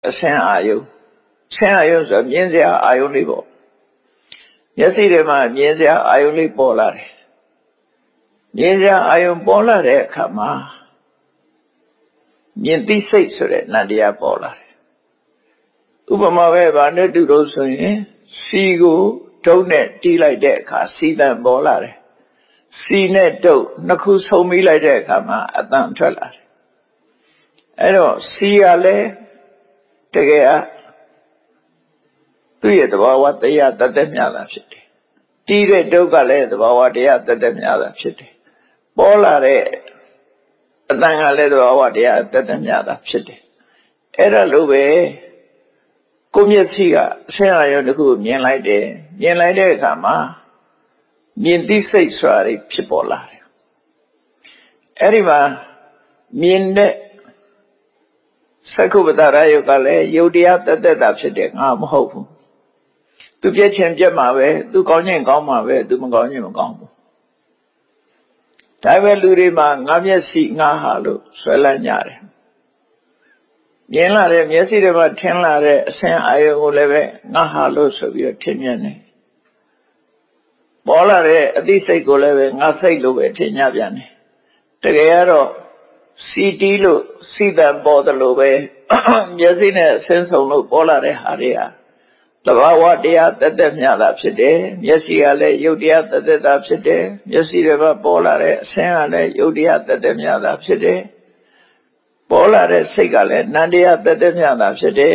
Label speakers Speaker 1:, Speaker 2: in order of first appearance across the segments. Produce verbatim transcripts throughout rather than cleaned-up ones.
Speaker 1: အဆင်းအာယုဆင်းအာယုဆိုမြင်စရာအာယုလေးပေါ့မျက်စိထဲမှာမြင်စရာအာယုလေးပေါ်လာတယ်မြင်စရာအာယုပေါ်လာတဲ့အခါမှာမြင်သိစိတ်ဆိုတဲ့နန္တရားပေါ်လာတယ်ဥပမာပဲဗာနဲ့တူလို့ဆိုရင်စီကိုဒုတ်နဲ့တီးလိုက်တဲ့အခါစီတန်ပေါ်လာတယ်စီနဲ့ဒုတ်နှစ်ခုဆုံမိလိုက်တဲ့အခါမှာအတန်ထွက်လာတယ်အဲ့တော့စီကလည်းတကယ်သူ့ရဲ့သဘာဝတရားတသက်မြတာဖြစ်တယ်တီးတဲ့ဒုတ်ကလည်းသဘာဝတရားတသက်မြတာဖြစ်တယ်ပေါ်လာတဲ့အတန်ကလည်းသဘာဝတရားတသက်မြတာဖြစ်တယ်အဲ့ဒါလိုပဲကိုမျက်စိကအဆင်းအာရုံတစ်ခုမြင်လိုက်တယ်မြင်လိုက်တဲ့အခါမှာမြင်သိစိတ်ဆိုတာဖြစ်ပေါ်လာတယ်အဲ့ဒီမှာမြင်တဲ့သက္ကုပ္ပတရာယုတ်ကလည်းယုတ်တရားတသက်တာဖြစ်တယ်ငါမဟုတ်ဘူးသူပြည့်ချင်းပြည့်မှာပဲသူကောင်းခြင်းကောင်းမှာပဲသူမကောင်းခြင်းမကောင်းဘူးဒါပဲလူတွေမှာငါမျက်စိငါဟာလို့ဆွဲလန်းကြတယ်မြင်လာတဲ့မျက်စိတွေမှာထင်လာတဲ့အဆင်းအာရုံကိုလည်းပဲငါဟာလို့ဆိုပြီးတော့ထင်မြင်တယ်ပေါ်လာတဲ့အသိစိတ်ကိုလည်းပဲငါစိတ်လို့ပဲထင်ကြပြန်တယ်တကယ်ကတော့စီတီလို့စီတန်ပေါ်တယ်လို့ပဲမျက်စိနဲ့ဆင်းဆုံလို့ပေါ်လာတဲ့ဟာတွေကသဘာဝတရားတသက်မြတာဖြစ်တယ်မျက်စိကလည်းယုတ်တရားတသက်တာဖြစ်တယ်မျက်စိတွေမှာပေါ်လာတဲ့အဆင်းကလည်းယုတ်တရားတသက်မြတာဖြစ်တယ်ပေါ်လာတဲ့စိတ်ကလည်းနန္တရားတသက်မြတာဖြစ်တယ်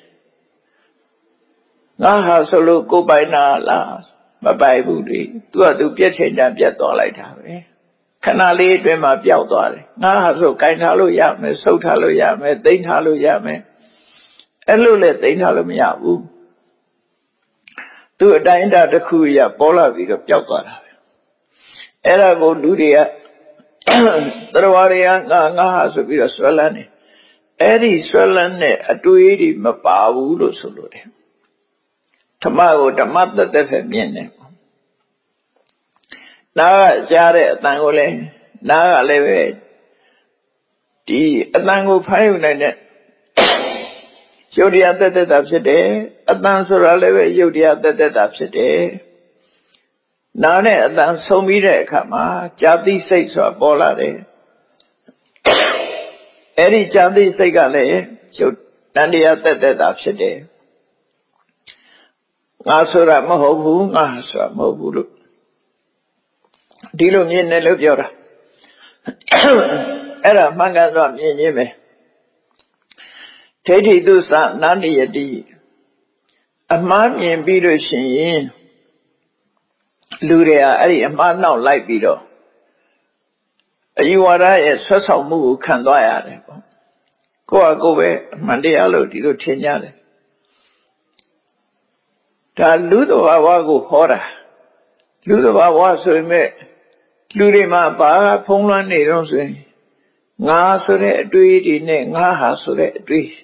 Speaker 1: ငါဟာဆိုလို့ကိုယ်ပိုင်နာလားမပိုင်ဘူးလေသူကသူပြည့်ချိန်တန်ပြတ်သွားလိုက်တာပဲခဏလေးအတွင်းမှာပျောက်သွားတယ်ငါဟာဆိုကင်ထားလို့ရမယ်ဆုပ်ထားလို့ရမယ်သိမ်းထားလို့ရမယ်အဲ့လိုလဲသိမ်းထားလို့မရဘူးသူအတိုင်းအတာတစ်ခုရပေါ်လာပြီးတော့ပျောက်သွားတာပဲအဲ့ဒါကိုလူတွေကသရဝရယငါငါဟာဆိုပြီးတော့ဆွဲလန်းနေအဲ့ဒီဆွဲလန်းတဲ့အတွေးတွေမပါဘူးလို့ဆိုလို့တယ်ဓမ္မကိုဓမ္မတသက်ပဲမြင်တယ်နားကကြားတဲ့အတန်ကိုလည်းနားကလည်းပဲဒီအတန်ကိုဖမ်းယူနိုင်တဲ့ယုတ်တရားတသက်တာဖြစ်တယ်အတန်ဆိုတာလည်းပဲယုတ်တရားတသက်တာဖြစ်တယ်နားနဲ့အတန်ဆုံပြီးတဲ့အခါမှာကြာတိစိတ်ဆိုတာပေါ်လာတယ်အဲ့ဒီကြာတိစိတ်ကလည်းယုတ်တန်တရားတသက်တာဖြစ်တယ်ငါဆိုတာမဟုတ်ဘူးငါဆိုတာမဟုတ်ဘူးလို့ဒီလိုမြင်တယ်လို့ပြောတာအဲ့ဒါမှန်ကန်စွာမြင်ခြင်းပဲဒိဋ္ဌိသုသနာနိယတိအမှားမြင်ပြီးလို့ရှိရင်လူတွေကအဲ့ဒီအမှားနောက်လိုက်ပြီးတော့အယူဝါဒရဲ့ဆွတ်ဆောင်မှုကိုခံသွားရတယ်ပေါ့ကိုယ့်ဟာကိုယ်ပဲအမှန်တရားလို့ဒီလိုထင်ကြတယ်ဒါလူသဘာဝကိုဟောတာလူသဘာဝဆိုရင်မဲ့လူတွေမှာဘာဖုံးလွှမ်းနေတော့ဆိုရင်ငါဆိုတဲ့အတွေးတွေနဲ့ငါဟာဆိုတဲ့အတွေး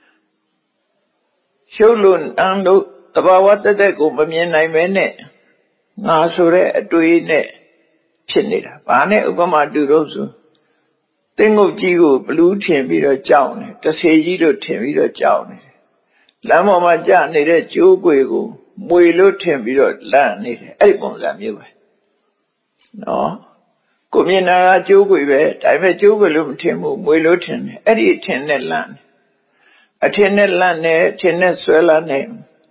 Speaker 1: ရှုပ်လို့အန်လို့သဘာဝတသက်ကိုမမြင်နိုင်ပဲနဲ့ငါဆိုတဲ့အတွေးနဲ့ဖြစ်နေတာဘာနဲ့ဥပမာတူတော့ဆိုတင်းငုတ်ကြီးကိုဘလူးထင်ပြီးတော့ကြောက်နေတဆေကြီးလို့ထင်ပြီးတော့ကြောက်နေလမ်းပေါ်မှာကြာနေတဲ့ကျိုးကွေကိုမွေလို့ထင်ပြီးတော့လန့်နေတယ်အဲ့ဒီပုံစံမျိုးပဲနော်ကိုမြင်တာကကျိုးကွေပဲဒါပေမဲ့ကျိုးကွေလို့မထင်ဘူးမွေလို့ထင်တယ်အဲ့ဒီအထင်နဲ့လန့်အထင်နဲ့လန့်နေအထင်နဲ့ဆွဲလန်းနေ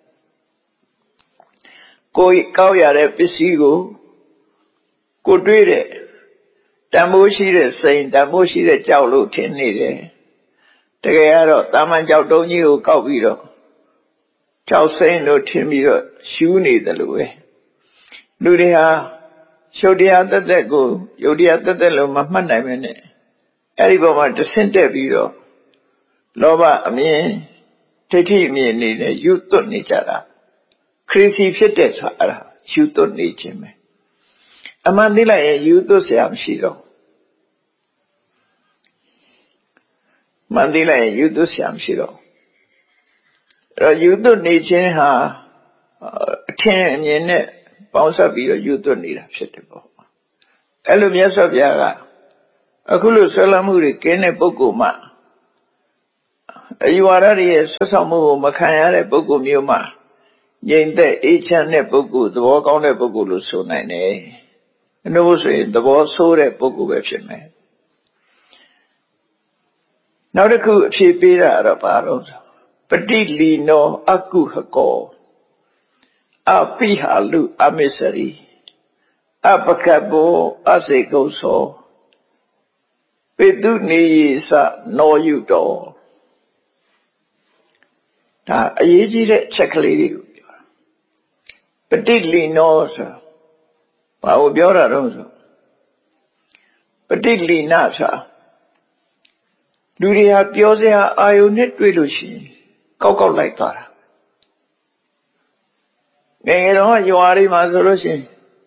Speaker 1: ကိုကောက်ရတဲ့ပစ္စည်းကိုကိုတွေးတဲ့တန်ဖိုးရှိတဲ့စိန်တန်ဖိုးရှိတဲ့ကြောက်လို့ထင်နေတယ်တကယ်ကတော့တာမန်ကြောက်တုံးကြီးကိုကောက်ပြီးတော့ကြောက်စိန်လို့ထင်ပြီးတော့ရှူးနေတယ်လို့ပဲလူတွေဟာရှုပ်တရားတသက်ကိုယုတ်တရားတသက်လို့မမှတ်နိုင်မနဲ့အဲ့ဒီပေါ်မှာတဆင့်တက်ပြီးတော့လောဘအမြင်ဒိဋ္ဌိအမြင်နေတဲ့ယူသွတ်နေကြတာခရစ်စီဖြစ်တဲ့ဆိုတာအဲ့ဒါယူသွတ်နေခြင်းပဲအမှန်သိလိုက်ရင်ယူသွတ်เสียမရှိတော့မှန်သိလိုက်ရင်ယူသွတ်เสียမရှိတော့အဲ့တော့ယူသွတ်နေခြင်းဟာအထင်အမြင်နဲ့ပေါင်းစပ်ပြီးတော့ယူသွတ်နေတာဖြစ်တယ်ပေါ့အဲ့လိုမြတ်စွာဘုရားကအခုလိုဆွဲလမ်းမှုတွေကင်းတဲ့ပုဂ္ဂိုလ်မှအယူဝါဒတွေရဲ့ဆွဆောင်မှုကိုမခံရတဲ့ပုဂ္ဂိုလ်မျိုးမှာငြိမ်သက်အေးချမ်းတဲ့ပုဂ္ဂိုလ်သဘောကောင်းတဲ့ပုဂ္ဂိုလ်လို့ဆိုနိုင်တယ်။နှုတ်ဆိုရင်သဘောဆိုးတဲ့ပုဂ္ဂိုလ်ပဲဖြစ်မယ်။နောက်တစ်ခုအဖြေပေးတာတော့ဘာလို့ဆိုပฏิလီနောအကုဟကောအပိဟာလူအမစ္စရိအပကဘောအစေကုသောပေတုနေယသနောယုတောဒါအရေးကြီးတဲ့အချက်ကလေးတွေကိုပြောတာပฏิလီနောဆိုဘာကိုပြောတာတော့ဆိုပฏิလီနာဆိုလူတွေဟာပြောစရာအာယုန်နဲ့တွေ့လို့ရှိရင်ကောက်ကောက်လိုက်သွားတာငယ်ငယ်တော့ရွာတွေမှာဆိုလို့ရှိရင်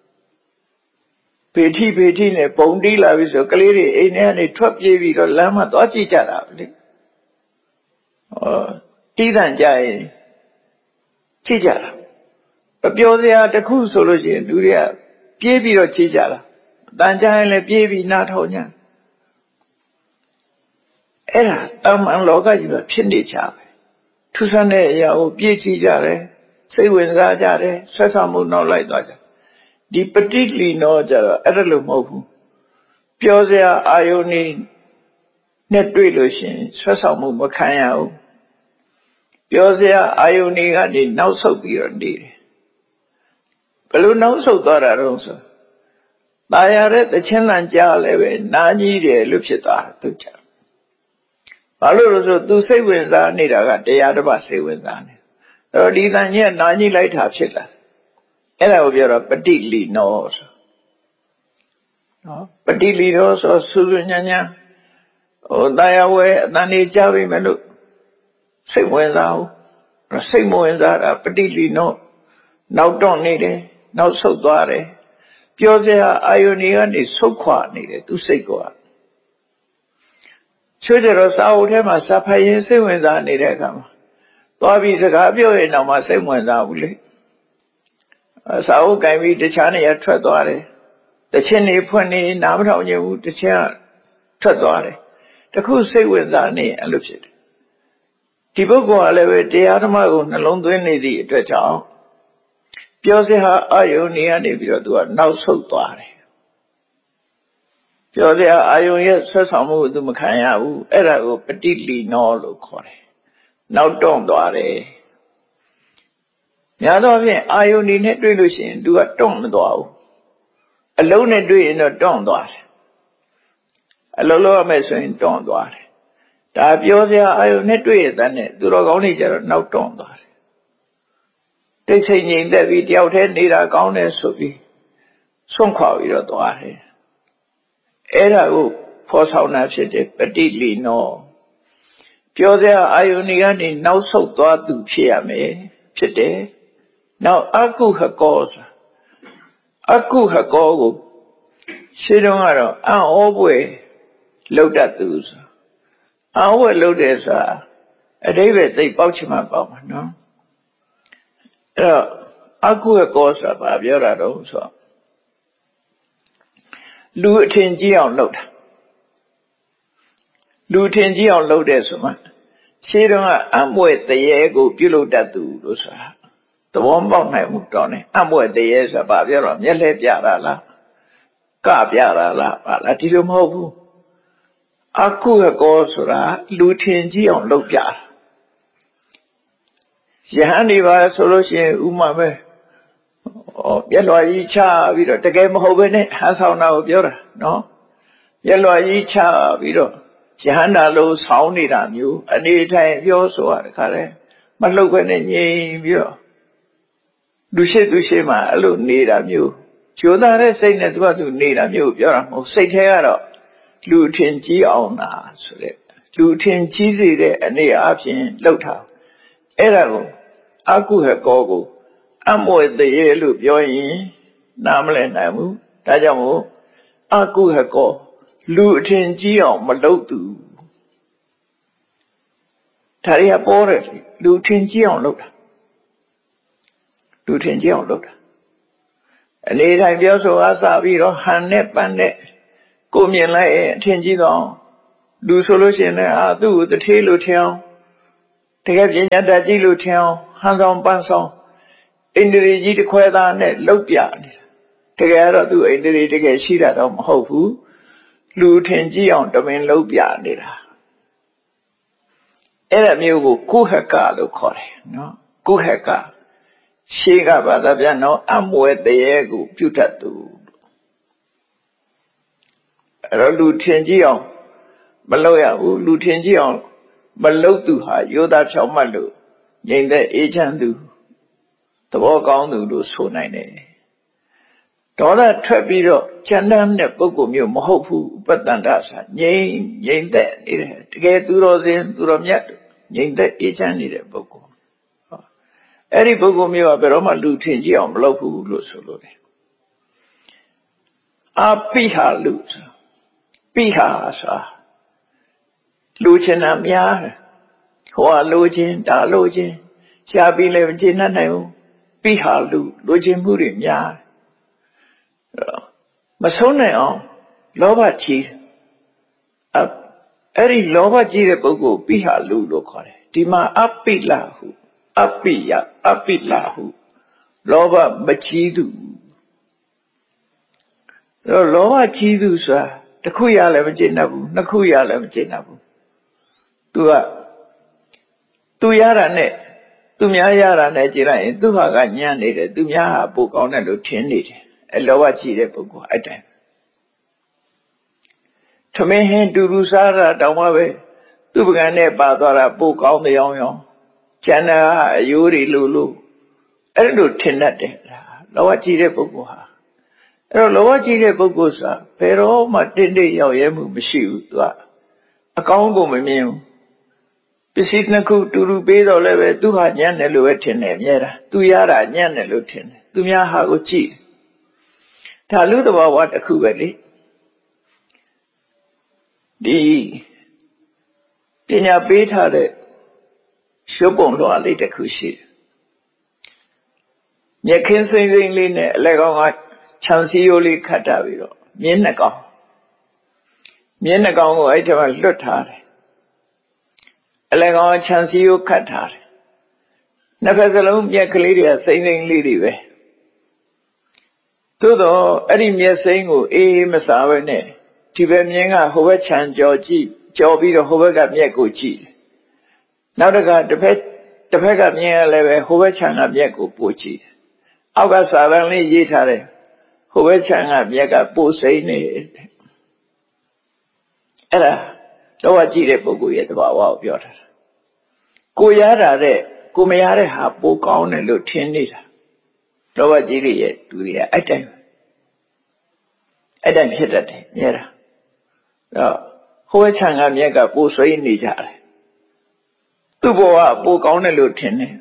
Speaker 1: ဖေထိဖေထိနဲ့ပုံတီးလာပြီဆိုကလေးတွေအိမ်ထဲကနေထွက်ပြေးပြီးတော့လမ်းမှာသွားကြည့်ကြတာလေဟောတီးတန့်ကြရင်ကြည့်ကြတာအပြောစရာတစ်ခုဆိုလို့ရှိရင်လူတွေကပြေးပြီးတော့ကြည့်ကြတာအတန်ကြရင်လည်းပြေးပြီးနားထောင်ကြအဲ့ဒါအမှန်လောကကြီးမှာဖြစ်နေကြပဲထူးဆန်းတဲ့အရာကိုပြေးကြည့်ကြတယ်စိတ်ဝင်စားကြတယ်ဆွဲဆောင်မှုနောက်လိုက်သွားကြဒီပฏิလီနောကြတော့အဲ့ဒါလို့မဟုတ်ဘူးပြောစရာအာယုန်နဲ့တွေ့လို့ရှိရင်ဆွဲဆောင်မှုမခံရဘူးပြောစရာအာယုန်ကနေနောက်ဆုတ်ပြီးတော့နေတယ်ဘယ်လိုနောက်ဆုတ်သွားတာတော့ဆိုตายရတဲ့သချင်းလန့်ကြားလည်းပဲနားကြီးတယ်လို့ဖြစ်သွားတာသူကြဘာလို့လဲဆိုသူစိတ်ဝင်စားနေတာကတရားတစ်ပါးစိတ်ဝင်စားနေအဲ့တော့ဒီတန်ကြီးကနားကြီးလိုက်တာဖြစ်လာအဲ့ဒါကိုပြောတော့ပฏิလီနောဆိုနော်ပฏิလီနောဆိုစူးစူးညံ့ညံ့ဟိုတရားဝဲအတန်နေကြပြီမလို့စိတ်ဝင်စားဘူးစိတ်မဝင်စားတာပฏิလီနောနောက်တော့နေတယ်နောက်ဆုတ်သွားတယ်ပြောစရာအာယုန်တွေကနေဆုတ်ခွာနေတယ်သူစိတ်ကချွေးကြတော့စာအုပ်ထဲမှာစာဖတ်ရင်စိတ်ဝင်စားနေတဲ့အခါမှာသွားပြီးစကားပြောရင်တော့မှစိတ်ဝင်စားဘူးလေစာအုပ်ကင်ပြီးတခြားနေရာထွက်သွားတယ်တချင်းနေဖွင့်နေနားမထောင်ချင်ဘူးတချင်းကထွက်သွားတယ်တခုစိတ်ဝင်စားနေအဲ့လိုဖြစ်တယ်ဒီပုဂ္ဂိုလ်ကလည်းပဲတရားဓမ္မကိုနှလုံးသွင်းနေသည့်အတွက်ကြောင့်ပြောစရာအာယုန်နေရနေပြီးတော့သူကနောက်ဆုတ်သွားတယ်ပြောစရာအာယုန်ရဲ့ဆက်ဆောင်မှုသူမခံရဘူးအဲ့ဒါကိုပฏิလီနောလို့ခေါ်တယ်နောက်တွန့်သွားတယ်များသောအားဖြင့်အာယုန်နေနဲ့တွေ့လို့ရှိရင်သူကတွန့်မသွားဘူးအလုံးနဲ့တွေ့ရင်တော့တွန့်သွားတယ်အလုံးလုံးရမယ်ဆိုရင်တွန့်သွားတယ်ဒါပြောစရာအာယုန်နဲ့တွေ့ရတဲ့သူတော်ကောင်းတွေကျတော့နောက်တွန့်သွားတယ်တိတ်ဆိတ်ငြိမ်သက်ပြီးတယောက်တည်းနေတာကောင်းတယ်ဆိုပြီးဆွန့်ခွာပြီးတော့သွားတယ်အဲ့ဒါကိုဖော်ဆောင်တာဖြစ်တယ်ပฏิလီနောပြောစရာအာယုန်ကနေနောက်ဆုတ်သွားသူဖြစ်ရမယ်ဖြစ်တယ်နောက်အကုဟကောဆိုအကုဟကောကိုရှင်းတော့ကတော့အံ့ဩပွေလောက်တတ်သူဆိုအံ့ဩပွေလောက်တယ်ဆိုတာအတိပ္ပယ်သိပေါက်ချင်မှပေါက်မှာနော်အဲ့တော့အကုဟကောဆိုတာဘာပြောတာတော့ဆိုလူအထင်ကြီးအောင်လုပ်တာလူထင်ကြီးအောင်လုပ်တယ်ဆိုမှရှင်းတော့ကအံ့ပွေတရေကိုပြုလုပ်တတ်သူလို့ဆိုတာသဘောပေါက်နိုင်မှုတော့ねအံ့ပွေတရေဆိုတာဘာပြောတော့မျက်လှည့်ပြတာလားကပြတာလားဘာလားဒီလိုမဟုတ်ဘူးအကုဟကောဆိုတာလူထင်ကြီးအောင်လုပ်ပြတာယဟန်ဒီပါဆိုလို့ရှိရင်ဥမာပဲဩပြက်လွာကြီးချပြီးတော့တကယ်မဟုတ်ဘဲနဲ့ဟန်ဆောင်တာကိုပြောတာနော်ပြက်လွာကြီးချပြီးတော့ယဟန်တာလို့ဆောင်းနေတာမျိုးအနေထိုင်ပြောဆိုရတဲ့ခါလဲမလှုပ်ဘဲနဲ့ငြိမ်ပြီးတော့လူရှိသူရှိမှအဲ့လိုနေတာမျိုးကျိုးသားတဲ့စိတ်နဲ့သူကသူနေတာမျိုးပြောတာမဟုတ်စိတ်ထဲကတော့လူထင်ကြီးအောင်တာဆိုတဲ့လူထင်ကြီးစေတဲ့အနေအချင်းလှုပ်ထားအဲ့ဒါကိုအကုဟကောကိုအမွေတရေလို့ပြောရင်နားမလည်နိုင်ဘူးဒါကြောင့်မို့အကုဟကောလူအထင်ကြီးအောင်မလုပ်သူဒါရီကပေါ်တယ်လူထင်ကြီးအောင်လုပ်တာလူထင်ကြီးအောင်လုပ်တာအနေတိုင်းပြောဆိုအားစပြီးတော့ဟန်နဲ့ပန်းနဲ့ကိုမြင်လိုက်အထင်ကြီးတော့လူဆိုလို့ရှိရင်လည်းအာသူ့ကိုတထေးလို့ထင်အောင်တကယ်ပညာတတ်ကြီးလို့ထင်အောင်ဟန်ဆောင်ပန်းဆောင်အိန္ဒြေကြီးတစ်ခွဲသားနဲ့လှုပ်ပြနေတာတကယ်တော့သူအိန္ဒြေတကယ်ရှိတာတော့မဟုတ်ဘူးလူထင်ကြည့်အောင်တမင်လှုပ်ပြနေတာအဲ့ဒါမျိုးကိုကုဟကလို့ခေါ်တယ်နော်ကုဟကရှေးကဘာသာပြန်တော့အမွဲတရေကိုပြုတ်တတ်သူအဲ့တော့လူထင်ကြည့်အောင်မလုပ်ရဘူးလူထင်ကြည့်အောင်မလုပ်သူဟာယောသားဖြောင်းမှတ်လို့ငြိမ်သက်အေးချမ်းသူသဘောကောင်းသူလို့ဆိုနိုင်တယ်ဒေါသထွက်ပြီးတော့ချမ်းသာတဲ့ပုဂ္ဂိုလ်မျိုးမဟုတ်ဘူးဥပတ္တန္တဆာငြိမ်ငြိမ်သက်နေတယ်တကယ်သူတော်စင်သူတော်မြတ်ငြိမ်သက်အေးချမ်းနေတဲ့ပုဂ္ဂိုလ်အဲ့ဒီပုဂ္ဂိုလ်မျိုးကဘယ်တော့မှလူထင်ကြည့်အောင်မလုပ်ဘူးလို့ဆိုလို့တယ်အပိဟာလူပိဟာဆိုလူချင်တာများတယ်ဟိုကလူချင်းဒါလူချင်းရှားပြီးလည်းမကျေနပ်နိုင်ဘူးပိဟာလူလူချင်းမှုတွေများတယ်မဆုံးနိုင်အောင်လောဘကြီးအဲ့ဒီလောဘကြီးတဲ့ပုဂ္ဂိုလ်ပိဟာလူလို့ခေါ်တယ်ဒီမှာအပိလဟုအပိယအပိလဟုလောဘမကြီးသူတော့လောဘကြီးသူဆိုတာတစ်ခုရလည်းမကျေနပ်ဘူးနှစ်ခုရလည်းမကျေနပ်ဘူးသူကသူရတာနဲ့သူများရတာနဲ့ကြည့်လိုက်ရင်သူဟာကညံ့နေတယ်သူများဟာပိုကောင်းတယ်လို့ထင်နေတယ်အဲလောဘကြီးတဲ့ပုဂ္ဂိုလ်အဲ့တိုင်းထမင်းဟင်းတူတူစားတာတောင်မှပဲသူပကံနဲ့ပါသွားတာပိုကောင်းတဲ့အောင်ရောကျန်တာအယိုးတွေလိုလိုအဲ့လိုထင်တတ်တယ်လောဘကြီးတဲ့ပုဂ္ဂိုလ်ဟာအဲ့တော့လောဘကြီးတဲ့ပုဂ္ဂိုလ်ဆိုတာဘယ်တော့မှတင့်တယ်ရောက်ရဲမှုမရှိဘူးသူကအကောင်းကိုမမြင်ဘူးပစ္စည်းနှစ်ခုတူတူပေးတော့လည်းပဲသူဟာညံ့တယ်လို့ပဲထင်တယ်အများတာသူရတာညံ့တယ်လို့ထင်တယ်သူများဟာကိုကြည့်ဒါလူသဘောဝတစ်ခုပဲလေဒီပညာပေးထားတဲ့ရှုပ်ပုံလွှာလေးတစ်ခုရှိတယ်မြက်ခင်းစိမ့်စိမ့်လေးနဲ့အလက်ကောင်ကခြံစည်းရိုးလေးခတ်တာပြီးတော့မြင်းနှစ်ကောင်မြင်းနှစ်ကောင်ကိုအဲ့ဒီမှာလွတ်ထားတယ်အလက်ကောင်ခြံစည်းရိုးခတ်ထားတယ်နှစ်ဖက်စလုံးမြက်ကလေးတွေကစိမ့်စိမ့်လေးတွေပဲသို့တော့အဲ့ဒီမြက်စိမ့်ကိုအေးအေးမစားဘဲနဲ့ဒီဘက်မြင်းကဟိုဘက်ခြံကြော်ကြည့်ကြော်ပြီးတော့ဟိုဘက်ကမြက်ကိုကြည့်နောက်တစ်ခါတစ်ဖက်တစ်ဖက်ကမြင်းရလည်းပဲဟိုဘက်ခြံကမြက်ကိုပို့ကြည့်အောက်ကစာတန်းလေးရေးထားတယ်ဟိုဘက်ခြံကမြက်ကပို့စိမ့်နေအဲ့ဒါတော့ကြည့်တဲ့ပုဂ္ဂိုလ်ရဲ့သဘာဝကိုပြောတာကိုရတာတဲ့ကိုမရတဲ့ဟာပိုကောင်းတယ်လို့ထင်နေတာတော့ကြည့်ရဲ့သူတွေကအဲ့တိုင်းအဲ့တိုင်းဖြစ်တတ်တယ်မြဲတာတော့ဟိုဘက်ခြံကမြက်ကပို့စိမ့်နေကြတယ်သူ့ဘဝပိုကောင်းတယ်လို့ထင်တယ်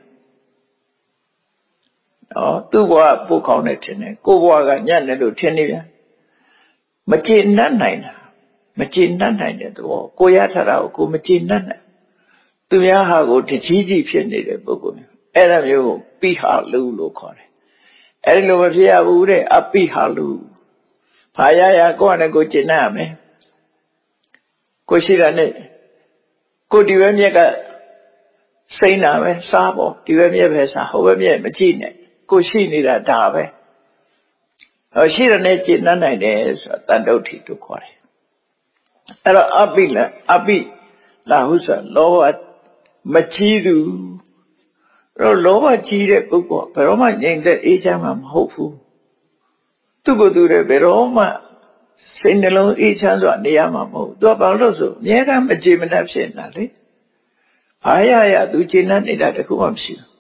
Speaker 1: နော်သူ့ဘဝပိုကောင်းတယ်ထင်တယ်ကိုယ်ဘဝကညံ့တယ်လို့ထင်နေပြန်မကျေနပ်နိုင်တာမကျေနပ်နိုင်တဲ့သဘောကိုရထားတာကိုကိုမကျေနပ်နိုင်သူများဟာကိုတကြီးကြီးဖြစ်နေတဲ့ပုဂ္ဂိုလ်မျိုးအဲ့ဒါမျိုးကိုပိဟာလူလို့ခေါ်တယ်အဲ့ဒီလိုမဖြစ်ရဘူးတဲ့အပိဟာလူဘာရရကိုယ့်နဲ့ကိုကျေနပ်ရမယ်ကိုရှိတာနဲ့ကိုဒီဘက်မြက်ကစိမ့်တာပဲစားပေါ့ဒီဘက်မြက်ပဲစားဟိုဘက်မြက်မကြည့်နဲ့ကိုရှိနေတာဒါပဲဟောရှိတဲ့နဲ့ကျေနပ်နိုင်တယ်ဆိုတာတန်တုဋ္ဌိတို့ခေါ်တယ်အဲ့တော့အပိလအပိလာဟုဆိုလောဘမကြီးသူတော့လောဘကြီးတဲ့ပုဂ္ဂိုလ်ဘယ်တော့မှငြိမ်သက်အေးချမ်းမှာမဟုတ်ဘူးသူ့ကိုယ်သူလည်းဘယ်တော့မှစိတ်နှလုံးအေးချမ်းစွာနေရမှာမဟုတ်သူကဘာလို့ဆိုအများကမကြည်မနှက်ဖြစ်နေတာလေအားရရသူကျေနပ်နေတာတခုမှမရှိဘူး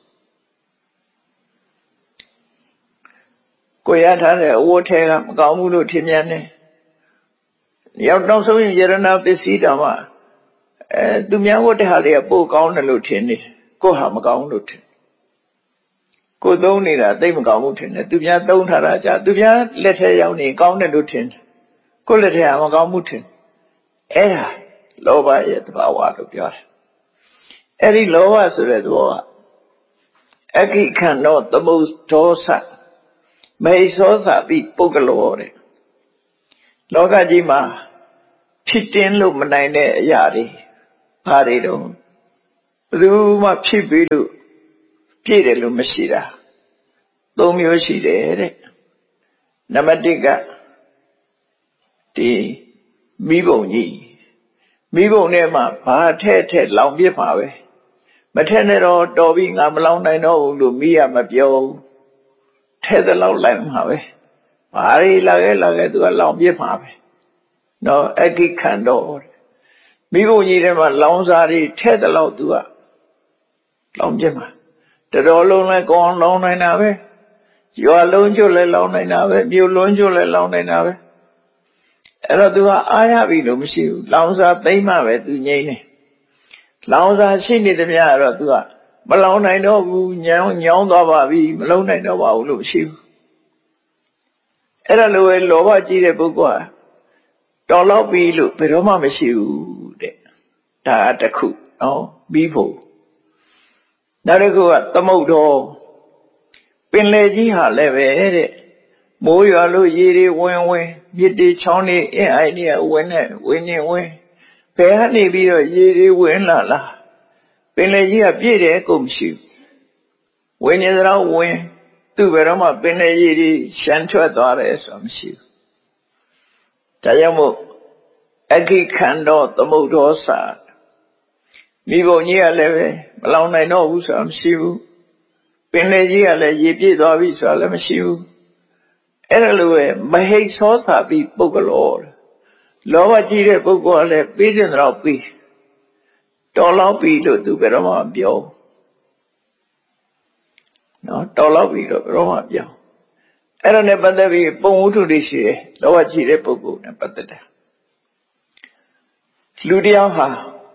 Speaker 1: ကိုရထားတဲ့အဝတ်ထဲကမကောင်းဘူးလို့ထင်မြင်တယ်ရောက်တော့ဆုံးရင်ယရဏပစ္စည်းတောင်မှအဲသူများဝတ်တဲ့ဟာလေးကပိုကောင်းတယ်လို့ထင်နေကိုဟာမကောင်းလို့ထင်ကိုသုံးနေတာသိမကောင်းဘူးထင်တယ်သူများသုံးထားတာကြာသူများလက်ထဲရောက်နေကောင်းတယ်လို့ထင်တယ်ကိုလက်ထဲကမကောင်းဘူးထင်အဲ့ဒါလောဘရဲ့သဘာဝလို့ပြောတယ်အဲ့ဒီလောဘဆိုတဲ့သဘောကအခိခန္တောသမုဒောသမေသောသပိပုဂ္ဂလောတဲ့လောကကြီးမှာဖြစ်တင်းလို့မနိုင်တဲ့အရာတွေဘာတွေတော့ဘယ်သူမှဖြစ်ပြီးလို့ပြည့်တယ်လို့မရှိတာသုံးမျိုးရှိတယ်တဲ့နံပါတ်တစ်ကဒီမိဘုံကြီးမိဘုံထဲမှာဘာထဲ့ထဲ့လောင်ပြစ်ပါပဲမထဲ့နဲ့တော့တော်ပြီငါမလောင်နိုင်တော့ဘူးလို့မိရမပြောထဲ့တဲ့လောက်လိုက်မှာပဲဘာရီလာခဲ့လာခဲ့သူကလောင်ပြစ်မှာပဲနော်အကိခန္တော်မိဘုံကြီးထဲမှာလောင်စားတွေထဲ့တဲ့လောက်သူကလောင်ပြစ်မှာတော်တော်လုံးလဲကောင်းလောင်နိုင်တာပဲရွာလုံးကျွတ်လဲလောင်နိုင်တာပဲမြို့လုံးကျွတ်လဲလောင်နိုင်တာပဲအဲ့တော့သူကအားရပြီလို့မရှိဘူးလောင်စားသိမ့်မှပဲသူငြိမ့်နေလောင်စားရှိနေသမျှတော့သူကမလောင်နိုင်တော့ဘူးညောင်းညောင်းသွားပါပြီမလုံးနိုင်တော့ပါဘူးလို့မရှိဘူးအဲ့ဒါလိုပဲလောဘကြီးတဲ့ပုဂ္ဂိုလ်ဟာတော်တော့ပြီလို့ဘယ်တော့မှမရှိဘူးတဲ့ဒါတခုနော်ပြီးဖို့နောက်တစ်ခုကသမုဒ္ဒောပင်လေကြီးဟာလည်းပဲတဲ့မိုးရွာလို့ရေတွေဝင်ဝင်မြစ်တွေချောင်းတွေအင်းအိုင်တွေဝင်နေဝင်နေဝင်ဘယ်ကနေပြီးတော့ရေတွေဝင်လာလားပင်လေကြီးကပြည့်တယ်ကုန်မရှိဘူးဝင်နေတော့ဝင်သူ့ဘယ်တော့မှပင်လေကြီးတွေရှမ်းထွက်သွားတယ်ဆိုတာမရှိဘူးဒါကြောင့်မို့အခိခန္ဓောသမုဒ္ဒောစာမိဘုံကြီးကလည်းပဲမလောင်နိုင်တော့ဘူးဆိုတာမရှိဘူးပင်လေကြီးကလည်းရေပြည့်သွားပြီဆိုတာလည်းမရှိဘူးအဲ့ဒါလိုပဲမဟိတ်သောစာပြီးပုဂ္ဂလောလောဘကြီးတဲ့ပုဂ္ဂိုလ်ကလည်းပြီးစင်တော့ပြီးတော်လောက်ပြီလို့သူဘယ်တော့မှပြောနော်တော်လောက်ပြီတော့ဘယ်တော့မှပြောအဲ့ဒါနဲ့ပတ်သက်ပြီးပုံဝတ္ထုတွေရှိတယ်လောဘကြီးတဲ့ပုဂ္ဂိုလ်နဲ့ပတ်သက်တာလူတယောက်ဟာ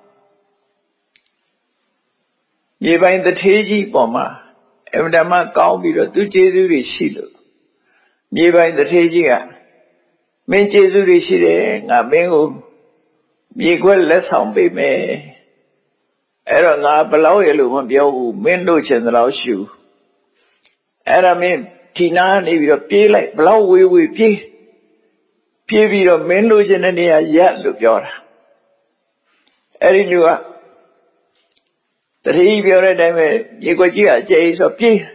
Speaker 1: မြေပိုင်းတထေးကြီးပေါ်မှာအမှန်တမ်းကောင်းပြီးတော့သူကျေးဇူးတွေရှိလို့မြေပိုင်းတထေးကြီးကမင်းကျေးဇူးတွေရှိတယ်ငါမင်းကိုမြေခွက်လက်ဆောင်ပေးမယ်အဲ့တော့ငါဘလောက်ရလို့မပြောဘူးမင်းတို့ချင်သလောက်ရှူအဲ့ဒါမင်းဒီနာနေပြီးတော့ပြေးလိုက်ဘလောက်ဝေးဝေးပြေးပြေးပြီးတော့မင်းတို့ချင်တဲ့နေရာရက်လို့ပြောတာအဲ့ဒီလူကတတိပြောတဲ့အတိုင်းပဲမြေခွက်ကြီးကအကျယ်ဆိုပြေး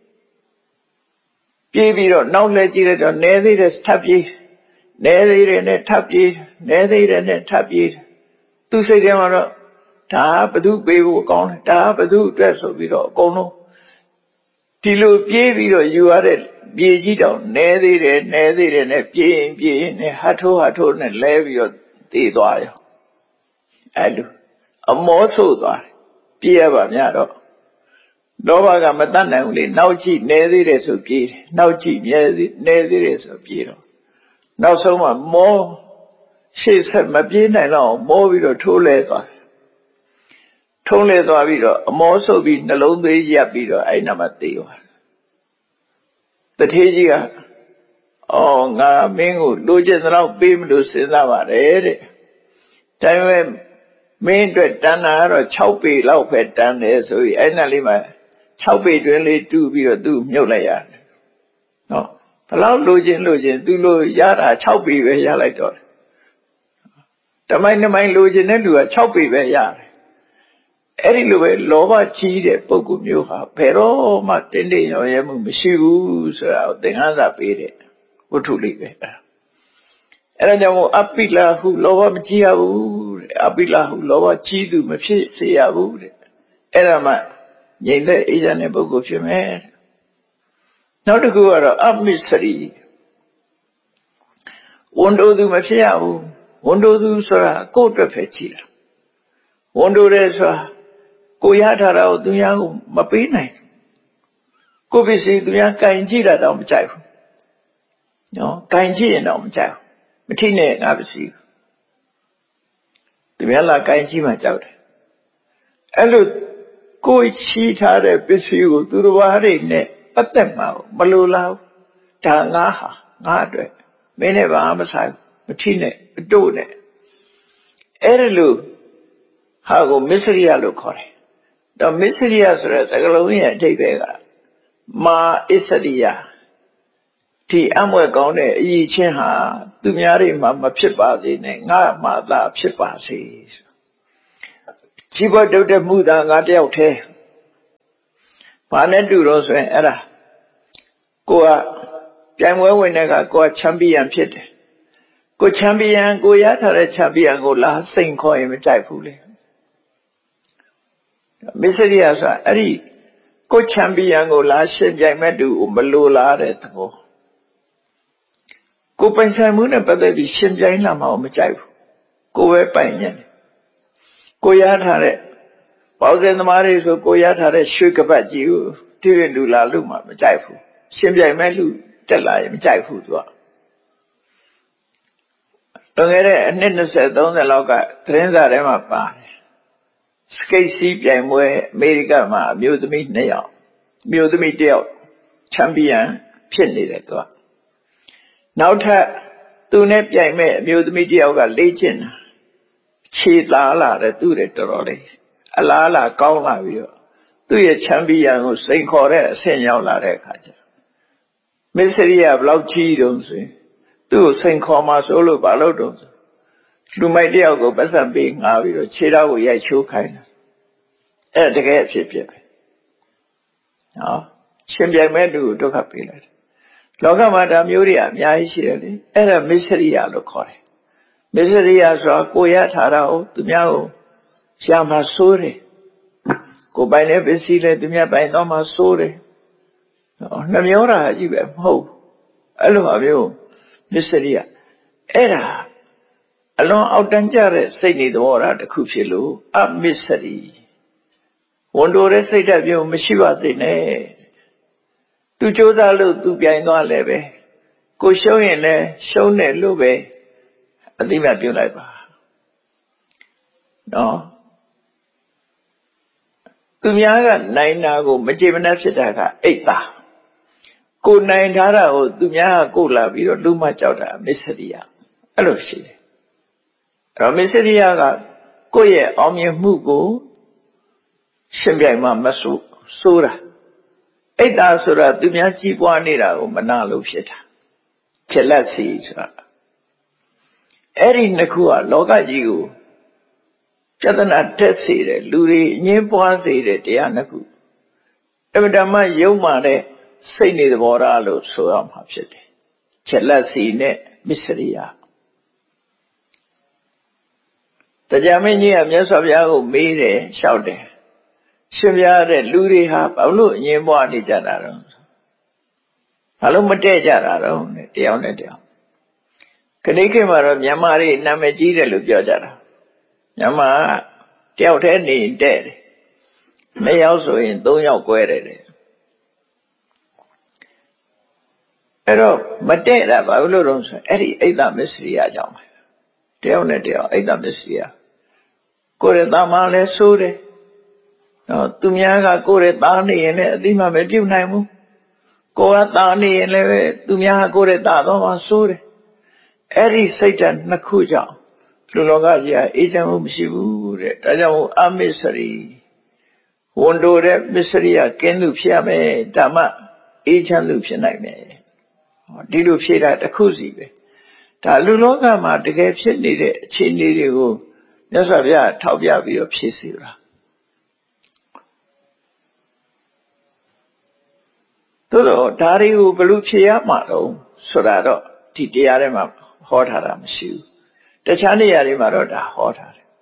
Speaker 1: ပြေးပြီးတော့နောက်လဲကြည့်လိုက်တော့နဲသေးတယ်ထပ်ပြေးနဲသေးတယ်နဲ့ထပ်ပြေးနဲသေးတယ်နဲ့ထပ်ပြေးသူစိတ်ထဲမှာတော့ဒါဘသူပေးဖို့ကောင်းတယ်ဒါဘသူအတွက်ဆိုပြီးတော့အကုန်လုံးဒီလိုပြေးပြီးတော့ယူရတဲ့ပြေးကြီးတောင်နဲသေးတယ်နဲသေးတယ်နဲ့ပြေးရင်ပြေးရင်နဲ့ဟတ်ထိုးဟတ်ထိုးနဲ့လဲပြီးတော့တည်သွားရောအဲ့လိုအမောဆိုးသွားပြေးရပါများတော့လောဘကမတတ်နိုင်ဘူးလေနောက်ကြည့်နေသေးတယ်ဆိုပြေးတယ်နောက်ကြည့်မြဲသေးနေသေးတယ်ဆိုပြေးတော့နောက်ဆုံးမှမောရှေ့ဆက်မပြေးနိုင်တော့မောပြီးတော့ထိုးလဲသွားထုံးလဲသွားပြီးတော့အမောဆုပ်ပြီးနှလုံးသွေးရပ်ပြီးတော့အဲ့နာမှာသေသွားတထေးကြီးကအော်ငါမင်းကိုလိုချင်သလောက်ပေးမလို့စဉ်းစားပါတယ်တဲ့ဒါပေမဲ့မင်းအတွက်တန်းတာကတော့၆ပေလောက်ပဲတန်းတယ်ဆိုပြီးအဲ့နာလေးမှာ၆ပေတွင်းလေးတူးပြီးတော့သူ့မြုပ်လိုက်ရတယ်နော်ဘလောက်လိုချင်လိုချင်သူ့လိုရတာ၆ပေပဲရလိုက်တော့တမိုင်းတမိုင်းလိုချင်တဲ့လူက၆ပေပဲရတယ်အဲ့ဒီလိုပဲလောဘကြီးတဲ့ပုဂ္ဂိုလ်မျိုးဟာဘယ်တော့မှတင်းတင်းရောရဲမှုမရှိဘူးဆိုတာကိုသင်္ခန်းစာပေးတဲ့ဝတ္ထုလေးပဲအဲ့ဒါကြောင့်မို့အပိလာဟုလောဘမကြီးရဘူးတဲ့အပိလာဟုလောဘကြီးသူမဖြစ်စေရဘူးတဲ့အဲ့ဒါမှငြိမ်တဲ့အေးချမ်းတဲ့ပုဂ္ဂိုလ်ဖြစ်မယ်နောက်တစ်ခုကတော့အမိစရိဝန်တိုသူမဖြစ်ရဘူးဝန်တိုသူဆိုတာကိုယ့်အတွက်ပဲကြည့်တာဝန်တိုတယ်ဆိုတာကိုရထားတာကိုသူများကိုမပေးနိုင်ကိုပစ္စည်းသူများကင်ကြည့်တာတော့မကြိုက်ဘူးနော်ကင်ကြည့်ရင်တော့မကြိုက်ဘူးမထိနဲ့ငါပစ္စည်းသူများလာကင်ကြည့်မှကြောက်တယ်အဲ့လိုကိုရှိထားတဲ့ပစ္စည်းကိုသူတော်ဘာတွေနဲ့ပတ်သက်မှာမလိုလားဒါငါဟာငါအတွက်မင်းနဲ့ဘာမှမဆိုင်မထိနဲ့မတို့နဲ့အဲ့ဒါလို့ဟာကိုမစ္စရိယလို့ခေါ်တယ်တော့မစ္စရိယဆိုတဲ့စကားလုံးရဲ့အဓိပ္ပာယ်ကမာအစ္စရိယဒီအမွဲကောင်းတဲ့အရေးချင်းဟာသူများတွေမှာမဖြစ်ပါစေနဲ့ငါမှသာဖြစ်ပါစေရှိဖို့တုတ်တဲ့မှုသာငါတယောက်တည်းဘာနဲ့တူတော့ဆိုရင်အဲ့ဒါကိုကပြိုင်ပွဲဝင်တဲ့ကကိုကချန်ပီယံဖြစ်တယ်ကိုချန်ပီယံကိုရထားတဲ့ချန်ပီယံကိုလာစိန်ခေါ်ရင်မကြိုက်ဘူးလေမစ္စရိယဆိုအဲ့ဒီကိုချန်ပီယံကိုလာရှင်ပြိုင်မဲ့တူကိုမလိုလားတဲ့သဘောကိုပိုင်ဆိုင်မှုနဲ့ပတ်သက်ပြီးရှင်ပြိုင်လာမှမကြိုက်ဘူးကိုပဲပိုင်ညံ့ကိုရထားတဲ့ပေါစင်သမားတွေဆိုကိုရထားတဲ့ရွှေကပတ်ကြီးကိုတည်ရလူလာလို့မှမကြိုက်ဘူးရှင်ပြိုင်မဲ့လူတက်လာရင်မကြိုက်ဘူးသူကလွန်ခဲ့တဲ့အနှစ်၂၀ ၃၀လောက်ကသတင်းစာထဲမှာပါတယ်စကိတ်စီးပြိုင်ပွဲအမေရိကမှာအမျိုးသမီးနှစ်ယောက်အမျိုးသမီးတစ်ယောက်ချန်ပီယံဖြစ်နေတယ်သူကနောက်ထပ်သူနဲ့ပြိုင်မဲ့အမျိုးသမီးတစ်ယောက်ကလေ့ကျင့်တာခြေသားလာတယ်သူ့ရဲ့တော်တော်လေးအလားအလာကောင်းလာပြီးတော့သူ့ရဲ့ချန်ပီယံကိုစိန်ခေါ်တဲ့အဆင့်ရောက်လာတဲ့အခါကျမစ္စရိယဘလောက်ကြီးတုံးဆိုရင်သူ့ကိုစိန်ခေါ်မှဆိုလို့ဘာလို့တုံးဆိုလူမိုက်တယောက်ကိုပတ်စံပေးငါပြီးတော့ခြေထောက်ကိုရိုက်ချိုးခိုင်းတယ်အဲ့တကယ်အဖြစ်ဖြစ်ပဲနော်ရှင်ပြိုင်မဲ့သူကိုဒုက္ခပေးလိုက်တယ်လောကမှာဒါမျိုးတွေအများကြီးရှိတယ်လေအဲ့ဒါမစ္စရိယလို့ခေါ်တယ်မစ္စရိယဆိုတာကိုရထားတာကိုသူများကိုရှာမှာစိုးတယ်ကိုပိုင်တဲ့ပစ္စည်းလဲသူများပိုင်တော့မှစိုးတယ်နော်နှမျောတာကြီးပဲမဟုတ်အဲ့လိုအမျိုးမစ္စရိယအဲ့ဒါအလွန်အောက်တန်းကျတဲ့စိတ်နေသဘောထားတစ်ခုဖြစ်လို့အမစ္စရိဝန်တိုတဲ့စိတ်ဓာတ်မျိုးမရှိပါစေနဲ့သူစ조사လို့သူပြိုင်သွားလဲပဲကိုရှုံးရင်လည်းရှုံးတယ်လို့ပဲအသိမှတ်ပြုလိုက်ပါနော်သူများကနိုင်တာကိုမကြေမနက်ဖြစ်တာကအိတ်သာကိုနိုင်ထားတာကိုသူများကကိုလာပြီးတော့လူမကြောက်တာမစ္စရိယအဲ့လိုရှိတယ်အဲ့တော့မစ္စရိယကကိုယ့်ရဲ့အောင်မြင်မှုကိုရှင်ပြိုင်မှမဆိုးဆိုးတာအိတ်သာဆိုတာသူများကြီးပွားနေတာကိုမနာလို့ဖြစ်တာချက်လက်စီဆိုတာအဲ့ဒီနှစ်ခုကလောကကြီးကိုပြဿနာတက်စေတယ်လူတွေအငြင်းပွားစေတယ်တရားနှစ်ခုအမှန်တမ်းယုံမှတဲ့စိတ်နေသဘောထားလို့ဆိုရမှာဖြစ်တယ်ချက်လက်စီနဲ့မစ္စရိယတရားမင်းကြီးကမြတ်စွာဘုရားကိုမေးတယ်လျှောက်တယ်ရှင်ပြတဲ့လူတွေဟာဘာလို့အငြင်းပွားနေကြတာတော့ဘာလို့မတည့်ကြတာတော့တယောက်နဲ့တယောက်ခဏခေတ်မှာတော့မြန်မာတွေနာမည်ကြီးတယ်လို့ပြောကြတာမြန်မာတယောက်တည်းနေတဲ့တယ်နှစ်ယောက်ဆိုရင်သုံးယောက်꿰တယ်တဲ့အဲ့တော့မတည့်တာဘာလို့လို့ဆိုအဲ့ဒီအိတ်သမစ္စရိယကြောင့်တယောက်နဲ့တယောက်အိတ်သမစ္စရိယကိုယ်ရဲ့တာမန်လဲဆိုးတယ်နော်သူများကကိုယ်ရဲ့သားနေရင်လည်းအတိမမပြုတ်နိုင်ဘူးကိုယ်ကသားနေရင်လည်းသူများကကိုယ်ရဲ့သားတော့မှဆိုးတယ်အဲ့ဒီစိတ်ဓာတ်နှစ်ခုကြောင့်လူလောကကြီးကအေးချမ်းမှုမရှိဘူးတဲ့ဒါကြောင့်အမစ္စရိဝန်တိုတဲ့မစ္စရိယကင်းသူဖြစ်ရမယ်ဓမ္မအေးချမ်းသူဖြစ်နိုင်မယ်ဒီလိုဖြေတာတစ်ခုစီပဲဒါလူလောကမှာတကယ်ဖြစ်နေတဲ့အခြေအနေတွေကိုမြတ်စွာဘုရားထောက်ပြပြီးတော့ဖြေစီတာတို့တော့ဒါတွေကိုဘယ်လိုဖြေရမှာတော့ဆိုတာတော့ဒီတရားထဲမှာဟောထားတာမရှိဘူးတခြားနေရာတွေမှာတော့ဒါဟောထားတယ်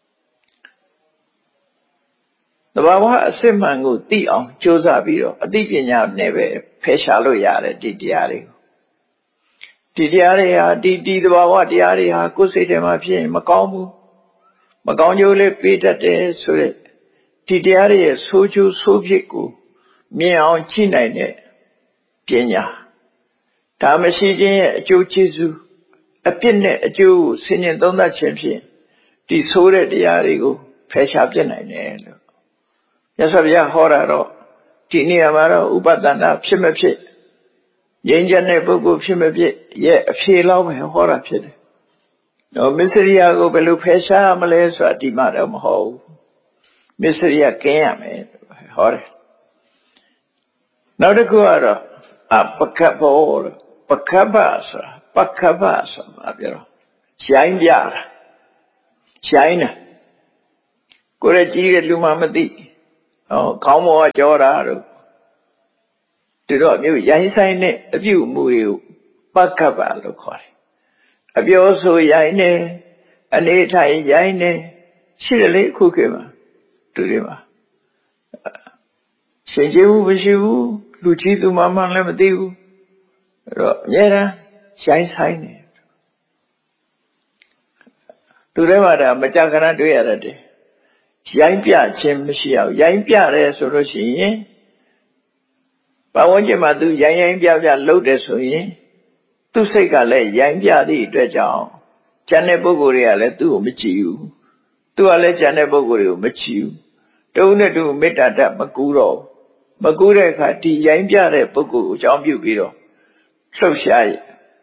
Speaker 1: သဘာဝအစစ်မှန်ကိုသိအောင်ကြိုးစားပြီးတော့အသိပညာနဲ့ပဲဖယ်ရှားလို့ရတယ်ဒီတရားတွေကိုဒီတရားတွေဟာဒီဒီသဘာဝတရားတွေဟာကိုယ်စိတ်ထဲမှာဖြစ်ရင်မကောင်းဘူးမကောင်းကျိုးလေးပေးတတ်တယ်ဆိုတဲ့ဒီတရားတွေရဲ့ဆိုးကျိုးဆိုးဖြစ်ကိုမြင်အောင်ကြည့်နိုင်တဲ့ပညာဒါမရှိခြင်းရဲ့အကျိုးကျေးဇူးအပြစ်နဲ့အကျိုးကိုဆင်ញင်သုံးသပ်ခြင်းဖြင့်ဒီဆိုးတဲ့တရားတွေကိုဖယ်ရှားပြနိုင်တယ်လို့မြတ်စွာဘုရားဟောတာတော့ဒီနေရာမှာတော့ဥပဒနာဖြစ်မဖြစ်ငြိမ်းချမ်းတဲ့ပုဂ္ဂိုလ်ဖြစ်မဖြစ်ရဲ့အဖြေလောက်ပဲဟောတာဖြစ်တယ်။တော့မစ္စရိယကိုဘယ်လိုဖယ်ရှားမလဲဆိုတာဒီမှာတော့မဟုတ်ဘူး။မစ္စရိယကင်းရမယ်ဟောတယ်။နောက်တစ်ခုကတော့အပကပ္ပောပကပ္ပဆိုတာပကပ္ပဆိုတာပြောတော့ရှိုင်းပြတာရှိုင်းတာကိုယ်ရဲ့ကြီးတဲ့လူမှမသိဟောခေါင်းပေါ်ကကြောတာတို့ဒီတော့မျိုးရိုင်းဆိုင်တဲ့အပြုအမူတွေကိုပက္ခပလို့ခေါ်တယ်အပြောဆိုရိုင်းနေအနေထိုင်ရိုင်းနေရှိတယ်လေခုခေတ်မှာသူတွေမှာရှင်ကျေးဘူးမရှိဘူးလူကြီးသူမှမှလည်းမသိဘူးအဲ့တော့အများအားရိုင်းဆိုင်နေသူတွေမှာဒါမကြခဏတွေ့ရတဲ့ရိုင်းပြခြင်းမရှိအောင်ရိုင်းပြတယ်ဆိုလို့ရှိရင်ပတ်ဝန်းကျင်မှာသူရိုင်းရိုင်းပြပြလုပ်တယ်ဆိုရင်သူစိတ်ကလည်းရိုင်းပြသည့်အတွက်ကြောင့်ကျန်တဲ့ပုဂ္ဂိုလ်တွေကလည်းသူ့ကိုမကြည့်ဘူးသူကလည်းကျန်တဲ့ပုဂ္ဂိုလ်တွေကိုမကြည့်ဘူးတုံးနဲ့တူမေတ္တာတတ်မကူတော့မကူတဲ့အခါဒီရိုင်းပြတဲ့ပုဂ္ဂိုလ်ကိုအကြောင်းပြုပြီးတော့လှုပ်ရှားရ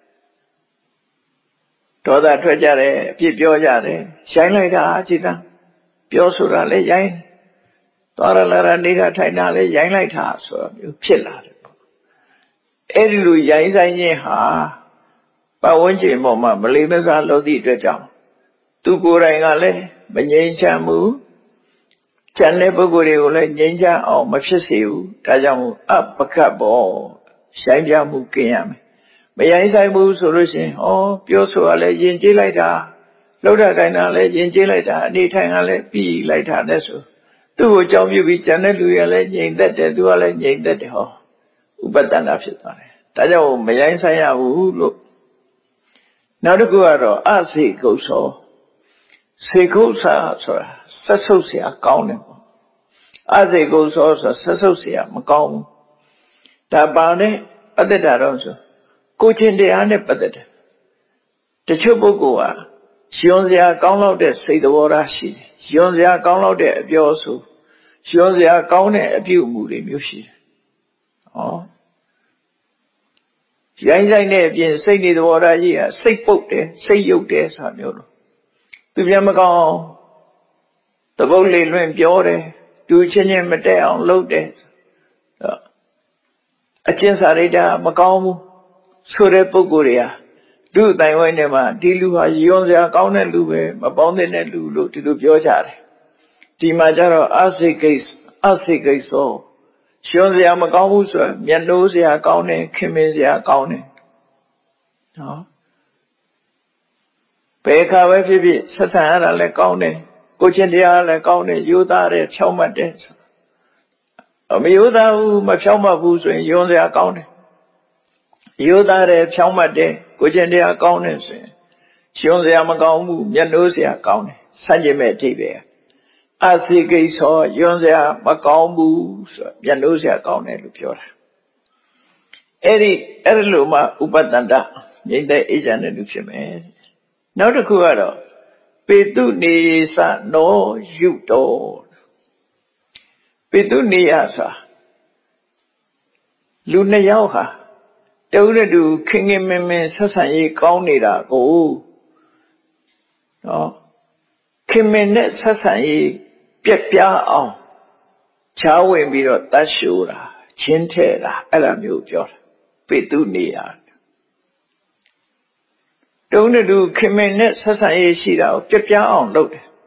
Speaker 1: ဒေါသထွက်ကြတယ်အပြစ်ပြောကြတယ်ရိုင်းလိုက်တာအကြည့်တာပြောဆိုတာလည်းရိုင်းသွားရလာရနေတာထိုင်တာလည်းရိုင်းလိုက်တာဆိုတော့မျိုးဖြစ်လာတယ်ပေါ့အဲ့ဒီလိုရိုင်းဆိုင်ခြင်းဟာပတ်ဝန်းကျင်ပေါ်မှာမလေးမစားလုပ်သည့်အတွက်ကြောင့်သူကိုယ်တိုင်ကလည်းမငြိမ်းချမ်းဘူးကျန်တဲ့ပုဂ္ဂိုလ်တွေကိုလည်းငြိမ်းချမ်းအောင်မဖြစ်စေဘူးဒါကြောင့်အပကတ်ပေါ်ရိုင်းပြမှုกินရမယ်မရိုင်းဆိုင်ဘူးဆိုလို့ရှိရင်ဩပြောဆိုရလဲယဉ်ကျေးလိုက်တာလှုပ်တာတိုင်းတာလဲယဉ်ကျေးလိုက်တာအနေထိုင်ကလည်းပြီးလိုက်တာနဲ့ဆိုသူ့ကိုကြောင်းပြုပြီးကျန်တဲ့လူရလည်းငြိမ်သက်တယ်သူကလည်းငြိမ်သက်တယ်ဟောဥပတ္တနာဖြစ်သွားတယ်ဒါကြောင့်မရိုင်းဆိုင်ရဘူးလို့နောက်တစ်ခုကတော့အစေကုတ်သောစေကုတ်စာဆိုတာဆက်ဆုပ်เสียကောင်းတယ်ပေါ့အစေကုတ်သောဆိုဆက်ဆုပ်เสียမကောင်းဘူးဒါပါနဲ့ပတ္တတာတော့ဆိုကိုချင်းတရားနဲ့ပတ်သက်တယ်တချို့ပုဂ္ဂိုလ်ဟာရှင်စရာကောင်းလောက်တဲ့စိတ်သဘောထားရှိတယ်ရှင်စရာကောင်းလောက်တဲ့အပြောဆိုရှင်စရာကောင်းတဲ့အပြုအမူတွေမျိုးရှိတယ်ဟောရိုင်းဆိုင်တဲ့အပြင်စိတ်နေသဘောထားကြီးဟာစိတ်ပုတ်တယ်စိတ်ယုတ်တယ်ဆိုတာမျိုးလို့သူပြန်မကောင်းသဘုတ်လေးလွင့်ပြောတယ်သူချင်းချင်းမတက်အောင်လုပ်တယ်အကျင့်စာရိတ္တမကောင်းဘူးဆိုတဲ့ပုဂ္ဂိုလ်တွေဟာလူအတိုင်းဝိုင်းထဲမှာဒီလူဟာယွန်းစရာကောင်းတဲ့လူပဲမပေါင်းတဲ့လူလို့ဒီလိုပြောကြတယ်ဒီမှာကျတော့အစိကိစ္စအစိကိစ္စယွန်းစရာမကောင်းဘူးဆိုရင်မျက်နှိုးစရာကောင်းတယ်ခင်မင်စရာကောင်းတယ်နော်ဘယ်ခါပဲဖြစ်ဖြစ်ဆက်ဆံရတာလည်းကောင်းတယ်ကိုချင်းတရားလည်းကောင်းတယ်ယူသားတယ်ဖြောင့်မတ်တယ်အမယူသားဘူးမဖြောင့်မတ်ဘူးဆိုရင်ယွန်းစရာကောင်းတယ်ယူသားတယ်ဖြောင့်မတ်တယ်ကိုချင်းတရားကောင်းတယ်ဆိုရင်ယွန်းစရာမကောင်းဘူးမျက်နှိုးစရာကောင်းတယ်ဆန့်ကျင်မဲ့အဓိပ္ပာယ်အစိကိစ္စယွန်းစရာမကောင်းဘူးဆိုမျက်နှိုးစရာကောင်းတယ်လို့ပြောတာအဲ့ဒီအဲ့လိုမှဥပတ္တန္တငြိမ့်တဲ့အေးချမ်းတဲ့လူဖြစ်မယ်နောက်တစ်ခုကတော့ပေတုနေသနောယုတောပေတုနေယဆိုလူနှစ်ယောက်ဟာတူတဲ့တူခင်ခင်မင်မင်ဆက်ဆံရေးကောင်းနေတာကိုနော်ခင်မင်နဲ့ဆက်ဆံရေးပြက်ပြားအောင်ချားဝင်ပြီးတော့တတ်ရှိုးတာချင်းထဲတာအဲ့လိုမျိုးပြောတာပေတုနေယတုံးတူခင်မင်နဲ့ဆက်ဆံရေးရှိတာကိုပြက်ပြားအောင်လုပ်တယ်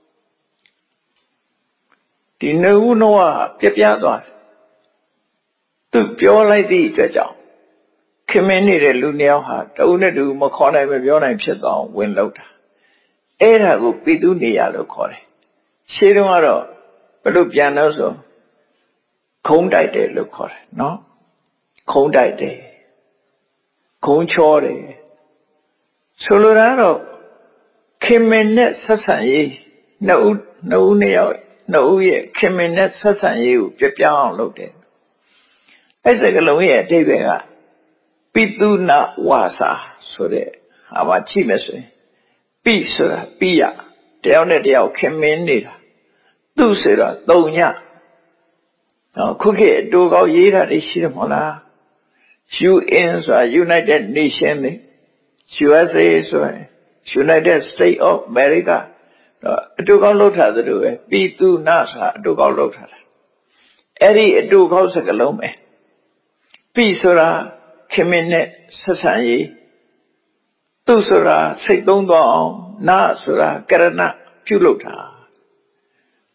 Speaker 1: ဒီနှုတ်နှောကပြက်ပြားသွားတယ်သူပြောလိုက်သည့်အတွက်ကြောင့်ခင်မင်နေတဲ့လူနှစ်ယောက်ဟာတုံးတူမခေါ်နိုင်မပြောနိုင်ဖြစ်သွားအောင်ဝင်လုပ်တာအဲ့ဒါကိုပေတုနေယလို့ခေါ်တယ်ရှင်းတော့ကတော့ဘယ်လိုပြန်လို့ဆိုခုံးတိုက်တယ်လို့ခေါ်တယ်နော်ခုံးတိုက်တယ်ခုံးချောတယ်ဆိုလိုတာတော့ခင်မင်နဲ့ဆက်ဆံရေးနှစ်ဦးနှစ်ဦးနှစ်ယောက်နှစ်ဦးရဲ့ခင်မင်နဲ့ဆက်ဆံရေးကိုပြပြောင်းအောင်လုပ်တယ်အဲ့စကလုံးရဲ့အဓိပ္ပာယ်ကပိတုနဝါစာဆိုတဲ့ဟာမှာကြည့်မယ်ဆိုရင်ပိဆိုတာပိယတယောက်နဲ့တယောက်ခင်မင်နေတာသူဆိုတာသုံညနော်ခုခေတ်အတူကောက်ရေးတာတွေရှိတယ်မဟုတ်လား ယူ အင် ဆိုတာ United Nations လေ ယူ အက်စ် အေ ဆိုရင် United States of America တော့အတူကောက်လောက်ထားသလိုပဲပိတုနဆိုတာအတူကောက်လောက်ထားတာအဲ့ဒီအတူကောက်စကားလုံးပဲပိဆိုတာခင်မင်နဲ့ဆက်ဆံရေးသူဆိုတာစိတ်သုံးသွားအောင်နာဆိုတာကရဏပြုလုပ်တာ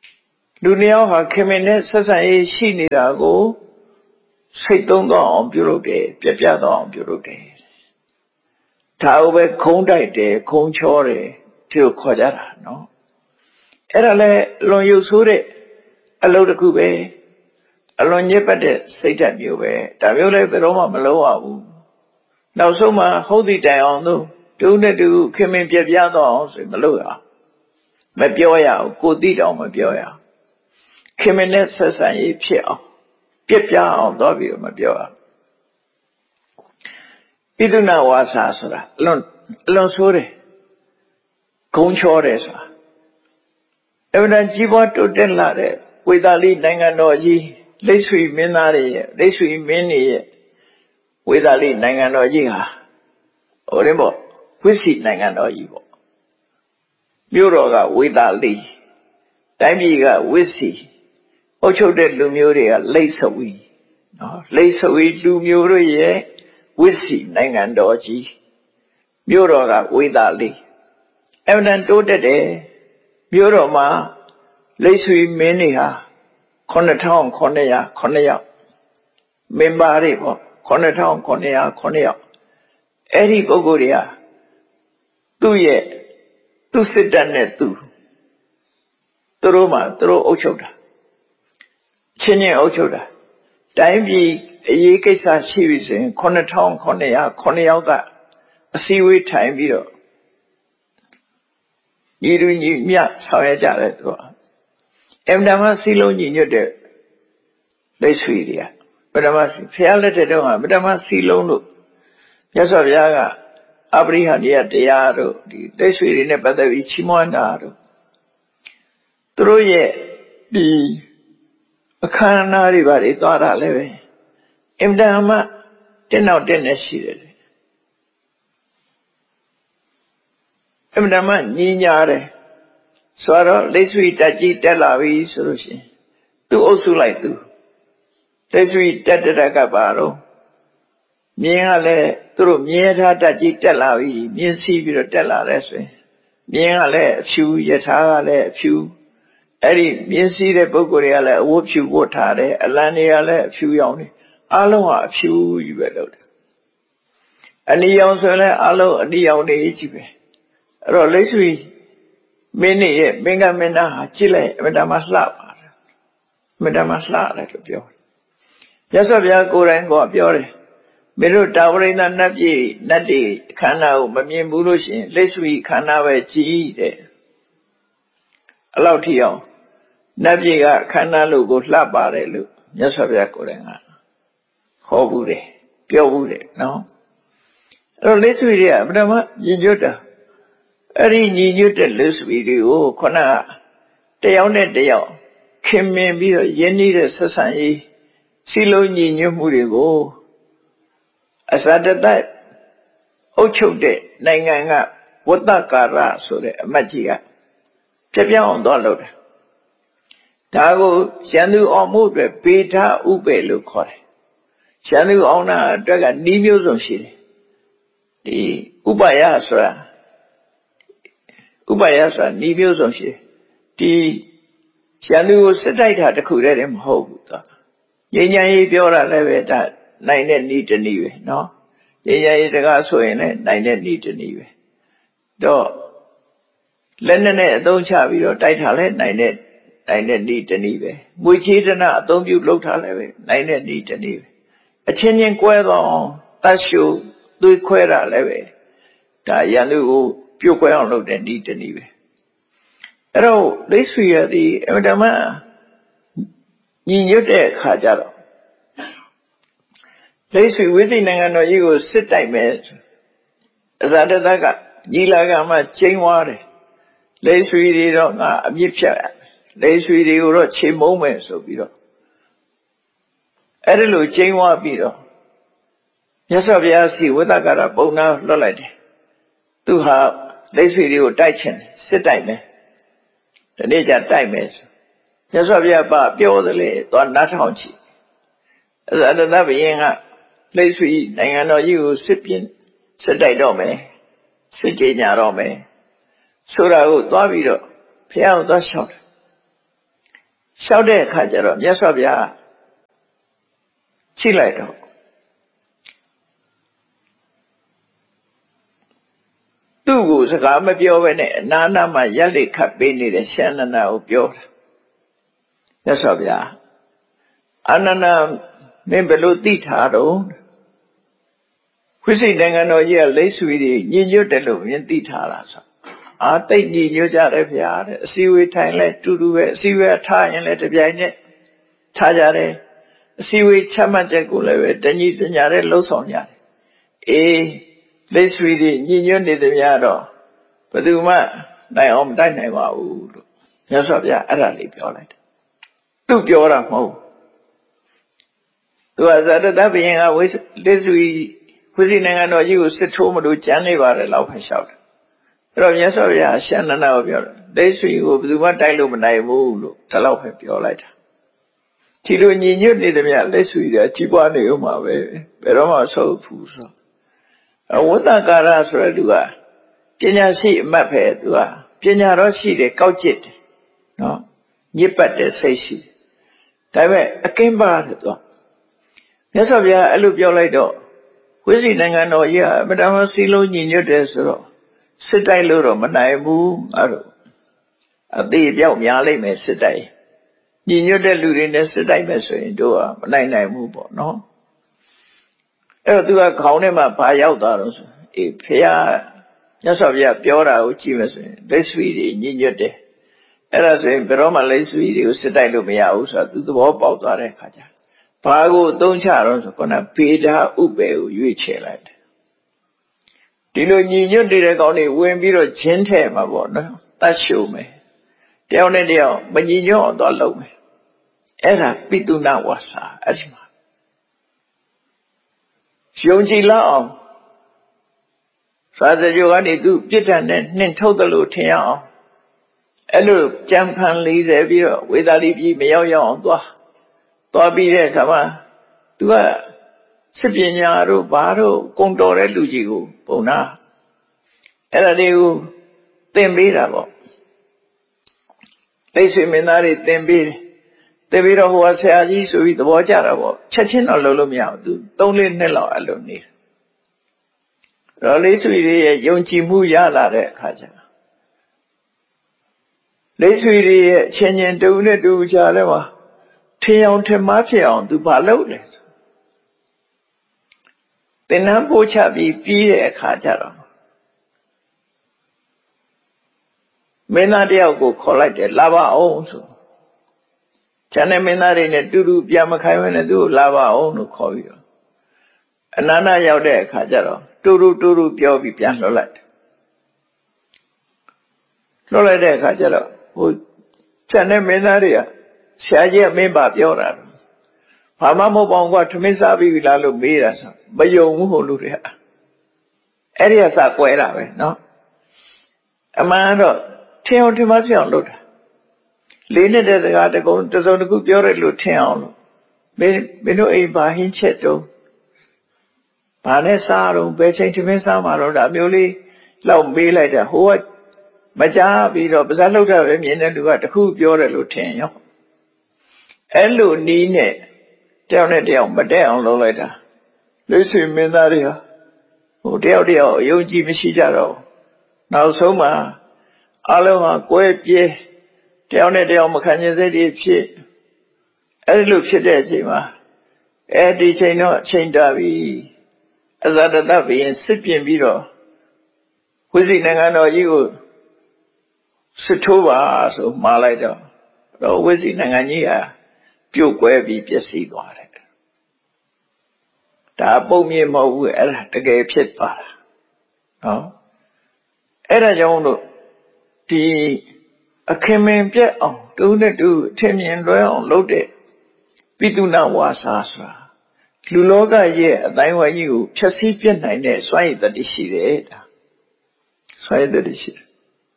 Speaker 1: လူနှစ်ယောက်ဟာခင်မင်နဲ့ဆက်ဆံရေးရှိနေတာကိုစိတ်သုံးတော့အောင်ပြုလုပ်တယ်ပြပြတော့အောင်ပြုလုပ်တယ်ဒါကိုပဲခုံးတိုက်တယ်ခုံးချောတယ်ဒီလိုခေါ်ကြတာနော်အဲ့ဒါလဲလွန်ရုပ်ဆိုးတဲ့အလုပ်တစ်ခုပဲအလွန်ညစ်ပတ်တဲ့စိတ်ဓာတ်မျိုးပဲဒါမျိုးလည်းဘယ်တော့မှမလုပ်ရဘူးနောက်ဆုံးမှဟုတ်သည်တိုင်အောင်လို့တူနဲ့တူခင်မင်ပြပြတော့အောင်ဆိုမလုပ်ရမပြောရဘူးကိုသိတောင်မပြောရခင်မင်နဲ့ဆက်ဆံရေးဖြစ်အောင်ပြပြအောင်တော့ပြီးမပြောရပိသုနာဝါစာဆိုတာအလွန်အလွန်ဆိုးတယ်ဂုံချောတယ်ဆိုတာအမှန်တန်ကြီးပွားတိုးတက်လာတဲ့ဝေသာလိနိုင်ငံတော်ကြီးလိတ်ဆွေမင်းသားတွေရဲ့လိတ်ဆွေမင်းတွေရဲ့ဝေသာလိနိုင်ငံတော်ကြီးဟာဟိုရင်ပေါ့ဝိစီနိုင်ငံတော်ကြီးပေါ့မြို့တော်ကဝေသာလိတိုင်းပြည်ကဝိစီအုပ်ချုပ်တဲ့လူမျိုးတွေကလိတ်ဆွေနော်လိတ်ဆွေလူမျိုးတို့ရဲ့ဝိစီနိုင်ငံတော်ကြီးမြို့တော်ကဝေသာလိအမှန်တန်တိုးတက်တယ်မြို့တော်မှာလိတ်ဆွေမင်းတွေဟာခုနှစ်ထောင်ခုနှစ်ရာခုနှစ်ယောက်မင်းပါတွေပေါ့ခုနှစ်ထောင်ခုနှစ်ရာခုနှစ်ယောက်အဲ့ဒီပုဂ္ဂိုလ်တွေကသူ့ရဲ့သူ့စစ်တပ်နဲ့သူသူတို့မှသူတို့အုပ်ချုပ်တာချင်းချင်းအုပ်ချုပ်တာတိုင်းပြည်အရေးကိစ္စရှိပြီဆိုရင်ခုနှစ်ထောင်ခုနှစ်ရာခုနှစ်ယောက်ကအစည်းအဝေးထိုင်ပြီးတော့ညီလူညီမြဆောင်ရကြတယ်သူကအမှန်တမ်းစီလုံးညီညွတ်တဲ့လိတ်ဆွေတွေကပထမစီဖျားလက်တဲ့တော့ကပထမစီလုံးလို့မြတ်စွာဘုရားကအပရိဟဏိယတရားတို့ဒီလိတ်ဆွေတွေနဲ့ပတ်သက်ပြီးချီးမွမ်းတာတို့သူတို့ရဲ့ဒီအခမ်းအနားတွေပါတွေသွားတာလည်းပဲအမှန်တမ်းတက်နောက်တက်နေရှိတယ်အမှန်တမ်းညီညာတယ်ဆိုတော့လိတ်ဆွေတက်ကြီးတက်လာပြီဆိုလို့ရှိရင်သူ့အုပ်စုလိုက်သူလိတ်ဆွေတက်တက်ကပါတော့မြင်းကလည်းသူတို့မြင်းထားတက်ကြီးတက်လာပြီမြင်းစီးပြီးတော့တက်လာတယ်ဆိုရင်မြင်းကလည်းအဖြူယထာကလည်းအဖြူအဲ့ဒီမြင်းစီးတဲ့ပုဂ္ဂိုလ်တွေကလည်းအဝတ်ဖြူဝတ်ထားတယ်အလံတွေကလည်းအဖြူရောင်နေအားလုံးဟာအဖြူကြီးပဲလုပ်တယ်အနီရောင်ဆိုရင်လည်းအားလုံးအနီရောင်နေကြီးပဲအဲ့တော့လိတ်ဆွေမင်းနဲ့ရဲ့မင်းကမင်းသားဟာကြည့်လိုက်အမှန်တမ်းလှပါတယ်အမှန်တမ်းလှတယ်လို့ပြောတယ်ရသော်ဗျာကိုယ်တိုင်ကပြောတယ်မင်းတို့တာဝရိန္ဒနတ်ပြည်နတ်တွေခန္ဓာကိုမမြင်ဘူးလို့ရှိရင်လိတ်ဆွေခန္ဓာပဲကြည့်တယ်အဲ့လောက်ထိအောင်နတ်ပြည်ကခန္ဓာလို့ကိုလှပါတယ်လို့မြတ်စွာဘုရားကိုယ်တိုင်ကဟောဘူးတယ်ပြောဘူးတယ်နော်အဲ့တော့လိတ်ဆွေတွေကပထမညင်ညွတ်တာအဲ့ဒီညီညွတ်တဲ့လိတ်ဆွေတွေကိုခုနကတယောက်နဲ့တယောက်ခင်မင်ပြီးတော့ယဉ်နေတဲ့ဆက်ဆံရေးစီလုံးညီညွတ်မှုတွေကိုအစတတအုပ်ချုပ်တဲ့နိုင်ငံကဝတ္တကာရဆိုတဲ့အမတ်ကြီးကပြပြအောင်သွားလုပ်တယ်ဒါကိုရန်သူအောင်မှုအတွက်ပေထဥပေလို့ခေါ်တယ်ရန်သူအောင်တာအတွက်ကနီးမျိုးစုံရှိတယ်ဒီဥပယဆိုတာဥပယဆိုတာနီးမျိုးစုံရှိတယ်ဒီရန်သူကိုစစ်တိုက်တာတခုတည်းတည်းမဟုတ်ဘူးသူငြိမ်းချမ်းရေးပြောတာလည်းပဲဒါနိုင်တဲ့နီးတနည်းပဲနော်ငြိမ်းချမ်းရေးစကားဆိုရင်လည်းနိုင်တဲ့နီးတနည်းပဲတော့လက်နဲ့နဲ့အသုံးချပြီးတော့တိုက်ထားလဲနိုင်တဲ့နိုင်တဲ့နီးတနည်းပဲငွေချေးတနာအသုံးပြုလုပ်ထားလဲပဲနိုင်တဲ့နီးတနည်းပဲအချင်းချင်းကွဲတော့တတ်ရှုသွေးခွဲတာလည်းပဲဒါရန်သူကိုပြုတ်ခွဲအောင်လုပ်တဲ့နီးတနည်းပဲအဲ့တော့လိတ်ဆွေရသည်အမှန်တမ်းညီညွတ်တဲ့အခါကျတော့လိတ်ဆွေဝိသိနိုင်ငံတော်ကြီးကိုစစ်တိုက်မယ်အဇာတတကညီလာခံမှာချိန်ွားတယ်လိတ်ဆွေတွေတော့ငါအမြင့်ဖြတ်လိတ်ဆွေတွေကိုတော့ချိန်မုံမယ်ဆိုပြီးတော့အဲ့ဒီလိုချိန်ွားပြီးတော့မြတ်စွာဘုရားစီဝိသကာရပုံနာလွှတ်လိုက်တယ်သူဟာလိတ်ဆွေတွေကိုတိုက်ချင်စစ်တိုက်မယ်ဒီနေ့ကျတိုက်မယ်ဆိုမြတ်စွာဘုရားပါပြောသလေသွားနားထောင်ကြည့်အဇာတတဘုရင်ကလိတ်ဆွေနိုင်ငံတော်ကြီးကိုစစ်ပြင်းစစ်တိုက်တော့မယ်စစ်ကြေညာတော့မယ်ဆိုတာကိုသွားပြီးတော့ဘုရားကိုသွားလျှောက်တယ်လျှောက်တဲ့အခါကျတော့မြတ်စွာဘုရားချိလိုက်တော့သူ့ကိုစကားမပြောဘဲနဲ့အနာနာမှာရက်လက်ခတ်ပေးနေတဲ့ရှန္ဒနာကိုပြောတာမြတ်စွာဘုရားအာနန္ဒမင်းဘယ်လိုသိထားတော့ဝိစိတ်နိုင်ငံတော်ကြီးကလိတ်ဆွေတွေညင်ညွတ်တယ်လို့မင်းသိထားလားဆိုအာတိတ်ညင်ညွတ်ကြတယ်ဗျာတဲ့အစည်းအဝေးထိုင်လဲတူတူပဲအစည်းအဝေးထားရင်လည်းတပြိုင်နက်ထားကြတယ်အစည်းအဝေးချမှတ်ချက်ကိုလည်းပဲတညီတညာတဲ့လှုပ်ဆောင်ကြတယ်အေးလိတ်ဆွေတွေညင်ညွတ်နေတယ်များတော့ဘယ်သူမှနိုင်အောင်မတိုက်နိုင်ပါဘူးလို့မြတ်စွာဘုရားအဲ့ဒါလေးပြောလိုက်တယ်သူပြောတာမဟုတ်သူကဇာတတဘယင်ကဝိလိတ်ဆွေဝိစိနိုင်ငံတော်ကြီးကိုစစ်ထိုးမလို့ကြမ်းနေပါတယ်လောက်ပဲလျှောက်တယ်အဲ့တော့မြတ်စွာဘုရားရှန္ဒနာကိုပြောတယ်လိတ်ဆွေကိုဘယ်သူမှတိုက်လို့မနိုင်ဘူးလို့ဒါလောက်ပဲပြောလိုက်တာဒီလိုညီညွတ်နေတယ်မြတ်လိတ်ဆွေတွေကြီးပွားနေဦးမှာပဲဘယ်တော့မှဆုတ်ဘူးဆိုအဝတ္တကာရဆိုတဲ့သူကပညာရှိအမတ်ပဲသူကပညာတော့ရှိတယ်ကောက်ကျစ်တယ်နော်ညစ်ပတ်တဲ့စိတ်ရှိတယ်ဒါပေမဲ့အကင်းပါတယ်သူကမြတ်စွာဘုရားအဲ့လိုပြောလိုက်တော့ဝိစိနိုင်ငံတော်ကြီးကမတမစီလုံးညီညွတ်တယ်ဆိုတော့စစ်တိုက်လို့တော့မနိုင်ဘူးအဲ့လိုအသေးပြောက်များလိမ့်မယ်စစ်တိုက်ညီညွတ်တဲ့လူတွေနဲ့စစ်တိုက်မယ်ဆိုရင်တို့ကမနိုင်နိုင်ဘူးပေါ့နော်အဲ့တော့သူကခေါင်းထဲမှာဘာရောက်သွားတော့ဆိုအေးဖះမြတ်စွာဘုရားပြောတာကိုကြည့်မယ်ဆိုရင်လက်ဆွေတွေညီညွတ်တယ်အဲ့ဒါဆိုရင်ဘယ်တော့မှလက်ဆွေတွေကိုစစ်တိုက်လို့မရဘူးဆိုတာသူသဘောပေါက်သွားတဲ့အခါကျဘာကိုအသုံးချတော့ဆိုခုနဗေဒဥပေကိုရွေးချယ်လိုက်တယ်ဒီလိုညီညွတ်နေတဲ့ကောင်းတွေဝင်ပြီးတော့ဂျင်းထဲမှာပေါ့နော်တတ်ရှုံမယ်တယောက်နဲ့တယောက်မညီညွတ်အောင်တော့လုပ်မယ်အဲ့ဒါပိတုနာဝါစာအဲ့ဒီမှာယုံကြည်လောက်အောင်သာသကြိုကနေသူပြစ်ဒဏ်နဲ့နှင်ထုတ်တယ်လို့ထင်ရအောင်အဲ့လိုကြံဖန်၄၀ပြီးတော့ဝေသာလိပြည်မရောက်ရောက်အောင်သွားသွားပြီးတဲ့အခါမှာသူကစစ်ပညာတို့ဘာတို့ကုံတော်တဲ့လူကြီးကိုပုံနာအဲ့ဒါတွေကိုသင်ပေးတာပေါ့လိတ်ဆွေမင်းသားတွေသင်ပေးတယ်သင်ပြီးတော့ဟိုကဆရာကြီးဆိုပြီးသဘောကျတာပေါ့ချက်ချင်းတော့လုံးလို့မရဘူးသူသုံးလေးနှစ်လောက်အဲ့လိုနေတော့လိတ်ဆွေတွေရဲ့ယုံကြည်မှုရလာတဲ့အခါကျလိတ်ဆွေတွေရဲ့ချင်းချင်းတူနဲ့တူကြလဲပါထင်အောင်ထင်မှားဖြစ်အောင်သူဘာလုပ်လဲသင်္นานပို့ချပြီးပြီးတဲ့အခါကျတော့မင်းသားတယောက်ကိုခေါ်လိုက်တယ်လာပါအောင်ဆိုကျန်တဲ့မင်းသားတွေနဲ့တူတူပြန်မခိုင်းဘဲနဲ့သူ့ကိုလာပါအောင်လို့ခေါ်ပြီးတော့အနန္တရောက်တဲ့အခါကျတော့တူတူတူတူပြောပြီးပြန်လွှတ်လိုက်တယ်လွှတ်လိုက်တဲ့အခါကျတော့ဟိုကျန်တဲ့မင်းသားတွေကဆရာကြီးကမင်းပါပြောတာဘာမှမဟုတ်ပါဘူးကွာထမင်းစားပြီးလားလို့မေးတာဆိုမယုံဘူးဟိုလူတွေကအဲ့ဒီကစကွဲတာပဲနော်အမှန်တော့ထင်အောင်ထင်မှဖြစ်အောင်လုပ်တာလေးနဲ့တဲ့စကားတကုံတစုံတစ်ခုပြောရလို့ထင်အောင်လို့မင်းမင်းတို့အိမ်ဘာဟင်းချက်တော့ဘာနဲ့စားတော့ဘယ်ချိန်ထမင်းစားမှာတော့ဒါမျိုးလေးလောက်မေးလိုက်တာဟိုကမကြားပြီးတော့ပါဇက်လှုပ်တာပဲမြင်တဲ့လူကတခုပြောတယ်လို့ထင်ရောအဲ့လိုနီးနဲ့တယောက်နဲ့တယောက်မတက်အောင်လုပ်လိုက်တာလိတ်ဆွေမင်းသားတွေဟာဟိုတယောက်တယောက်အယုံကြည်မရှိကြတော့နောက်ဆုံးမှာအလုံးဟာကွဲပြဲတယောက်နဲ့တယောက်မခံချင်စိတ်တွေဖြစ်အဲ့လိုဖြစ်တဲ့အချိန်မှာအဲ့ဒီချိန်တော့အချိန်တာပြီအဇာတတဘယင်စစ်ပြင်ပြီးတော့ဝိစိနိုင်ငံတော်ကြီးကိုစစ်ထိုးပါဆိုမှားလိုက်တော့တော့ဝိစိနိုင်ငံကြီးဟာပြုတ်ကွဲပြီးပျက်စီးသွားတယ်ဒါပုံမြင်မဟုတ်ဘူးအဲ့ဒါတကယ်ဖြစ်သွားတာနော်အဲ့ဒါကြောင့်လို့ဒီအခင်မင်ပြက်အောင်တူနဲ့တူအထင်မြင်လွဲအောင်လုပ်တဲ့ပိတုနာဝါစာဆိုတာလူလောကရဲ့အတိုင်းဝိုင်းကြီးကိုဖြည့်ဆည်းပြနိုင်တဲ့စွမ်းရည်တတိရှိတယ်ဒါစွမ်းရည်တတိရှိတယ်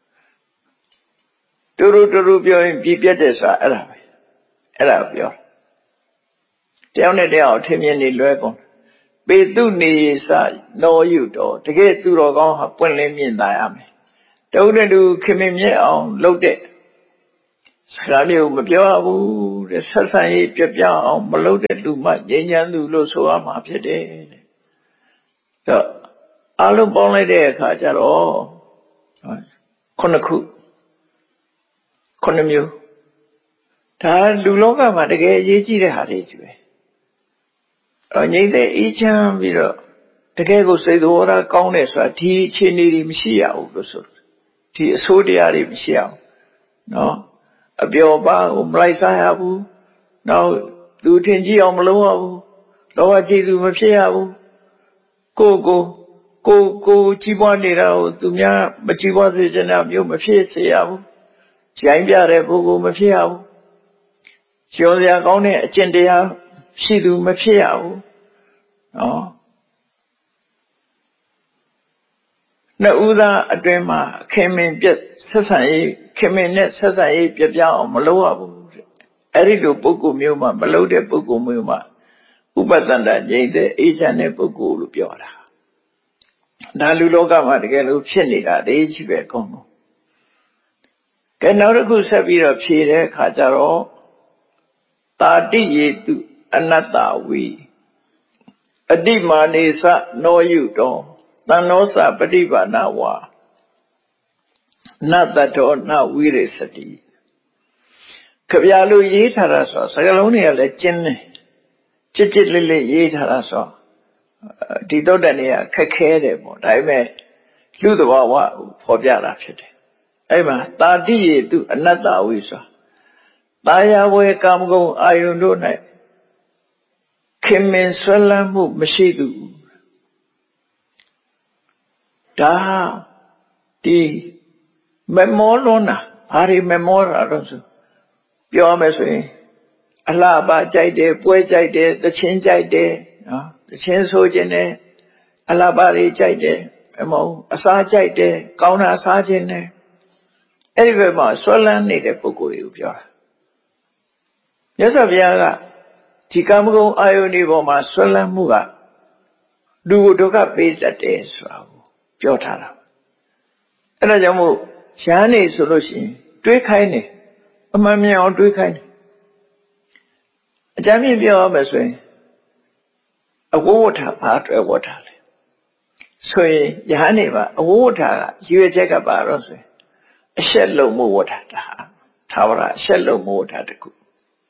Speaker 1: တူတူတူတူပြောရင်ပြပြတဲ့ဆိုတာအဲ့ဒါပဲအဲ့ဒါပြောတယောက်နဲ့တယောက်ထင်မြင်နေလွဲကုန်ပေတုနေစနောယုတော်တကယ်သူတော်ကောင်းဟာပွင့်လင်းမြင်သာရမယ်တုံးနဲ့တူခင်မင်မြဲအောင်လုပ်တဲ့စကားမျိုးမပြောဘူးတဲ့ဆက်ဆံရေးပြပြအောင်မလုပ်တဲ့လူမှငြိမ်းချမ်းသူလို့ဆိုရမှာဖြစ်တယ်တဲ့တော့အလုံးပေါင်းလိုက်တဲ့အခါကျတော့ခုနှစ်ခုခုနှစ်မျိုးဒါလူလောကမှာတကယ်အရေးကြီးတဲ့ဟာတွေကြီးပဲအဲငြိမ်းတဲ့အေးချမ်းပြီးတော့တကယ်ကိုစိတ်တော်ရကောင်းတယ်ဆိုတာဒီအခြေအနေတွေမရှိရဘူးလို့ဆိုဒီအဆိုးတရားတွေမရှိအောင်နော်အပျော်ပါကိုမလိုက်စားရဘူးနောက်လူထင်ကြီးအောင်မလုပ်ရဘူးလောဘကြီးသူမဖြစ်ရဘူးကိုကိုကိုကိုကြီးပွားနေတာကိုသူများမကြီးပွားစေချင်တာမျိုးမဖြစ်စေရဘူးကြိုင်းပြတဲ့ပုဂ္ဂိုလ်မဖြစ်ရဘူးကျော်စရာကောင်းတဲ့အကျင့်တရားရှိသူမဖြစ်ရဘူးနော်နှစ်ဦးသားအတွင်းမှာခင်မင်ပြက်ဆက်ဆံရေးခင်မင်နဲ့ဆက်ဆံရေးပြပြအောင်မလုပ်ရဘူးအဲ့ဒီလိုပုဂ္ဂိုလ်မျိုးမှာမလုပ်တဲ့ပုဂ္ဂိုလ်မျိုးမှာဥပတန္တငြိမ့်တဲ့အေးချမ်းတဲ့ပုဂ္ဂိုလ်လို့ပြောတာဒါလူလောကမှာတကယ်လို့ဖြစ်နေတာတည်းကြီးပဲကောင်းတော့ကဲနောက်တစ်ခုဆက်ပြီးတော့ဖြေတဲ့အခါကျတော့တာတိယေတုအနတ္တဝိအတိမာနေသနောယုတောသံနောသပฏิပါဏဝါနတ္တတောနဝိရိစတိခဗျာလူရေးထားတာဆိုစကားလုံးတွေကလည်းကျင်းတယ်ချစ်ချစ်လေးလေးရေးထားတာဆိုဒီတော့တဲ့နေရာခက်ခဲတယ်ပေါ့ဒါပေမဲ့လူသဘာဝဖော်ပြတာဖြစ်တယ်အဲ့မှာတာတိယေတုအနတ္တဝိဆိုတာယာဝေကာမဂုဏ်အာယုန်တို့၌ခင်မင်ဆွဲလန်းမှုမရှိသူဒါဒီမမောလွန်းတာဘာတွေမမောတာတော့ဆိုပြောမယ်ဆိုရင်အလှပကြိုက်တယ်ပွဲကြိုက်တယ်သချင်းကြိုက်တယ်နော်သချင်းဆိုခြင်းနဲ့အလှပတွေကြိုက်တယ်အမဟုတ်အစားကြိုက်တယ်ကောင်းတာစားခြင်းနဲ့အဲ့ဒီဘက်မှာဆွဲလန်းနေတဲ့ပုဂ္ဂိုလ်တွေကိုပြောတာမြတ်စွာဘုရားကဒီကာမဂုဏ်အာယုန်ဒီပေါ်မှာဆွဲလန်းမှုကလူကိုဒုက္ခပေးတတ်တယ်ဆိုတာကိုပြောထားတာအဲ့ဒါကြောင့်မို့ရှားနေဆိုလို့ရှိရင်တွေးခိုင်းတယ်အမှန်မြင်အောင်တွေးခိုင်းတယ်အကြမ်းမြင်ပြောရမယ်ဆိုရင်အဝိဝဋ္ဌဘာအတွက်ဝဋ္ဌလဲဆိုရင်ယဟန်နေပါအဝိဝဋ္ဌကရွေချက်ကပါတော့ဆိုရင်အရှက်လုံးမှုဝဋ္ဌတာသာဝရအရှက်လုံးမှုဝဋ္ဌတခု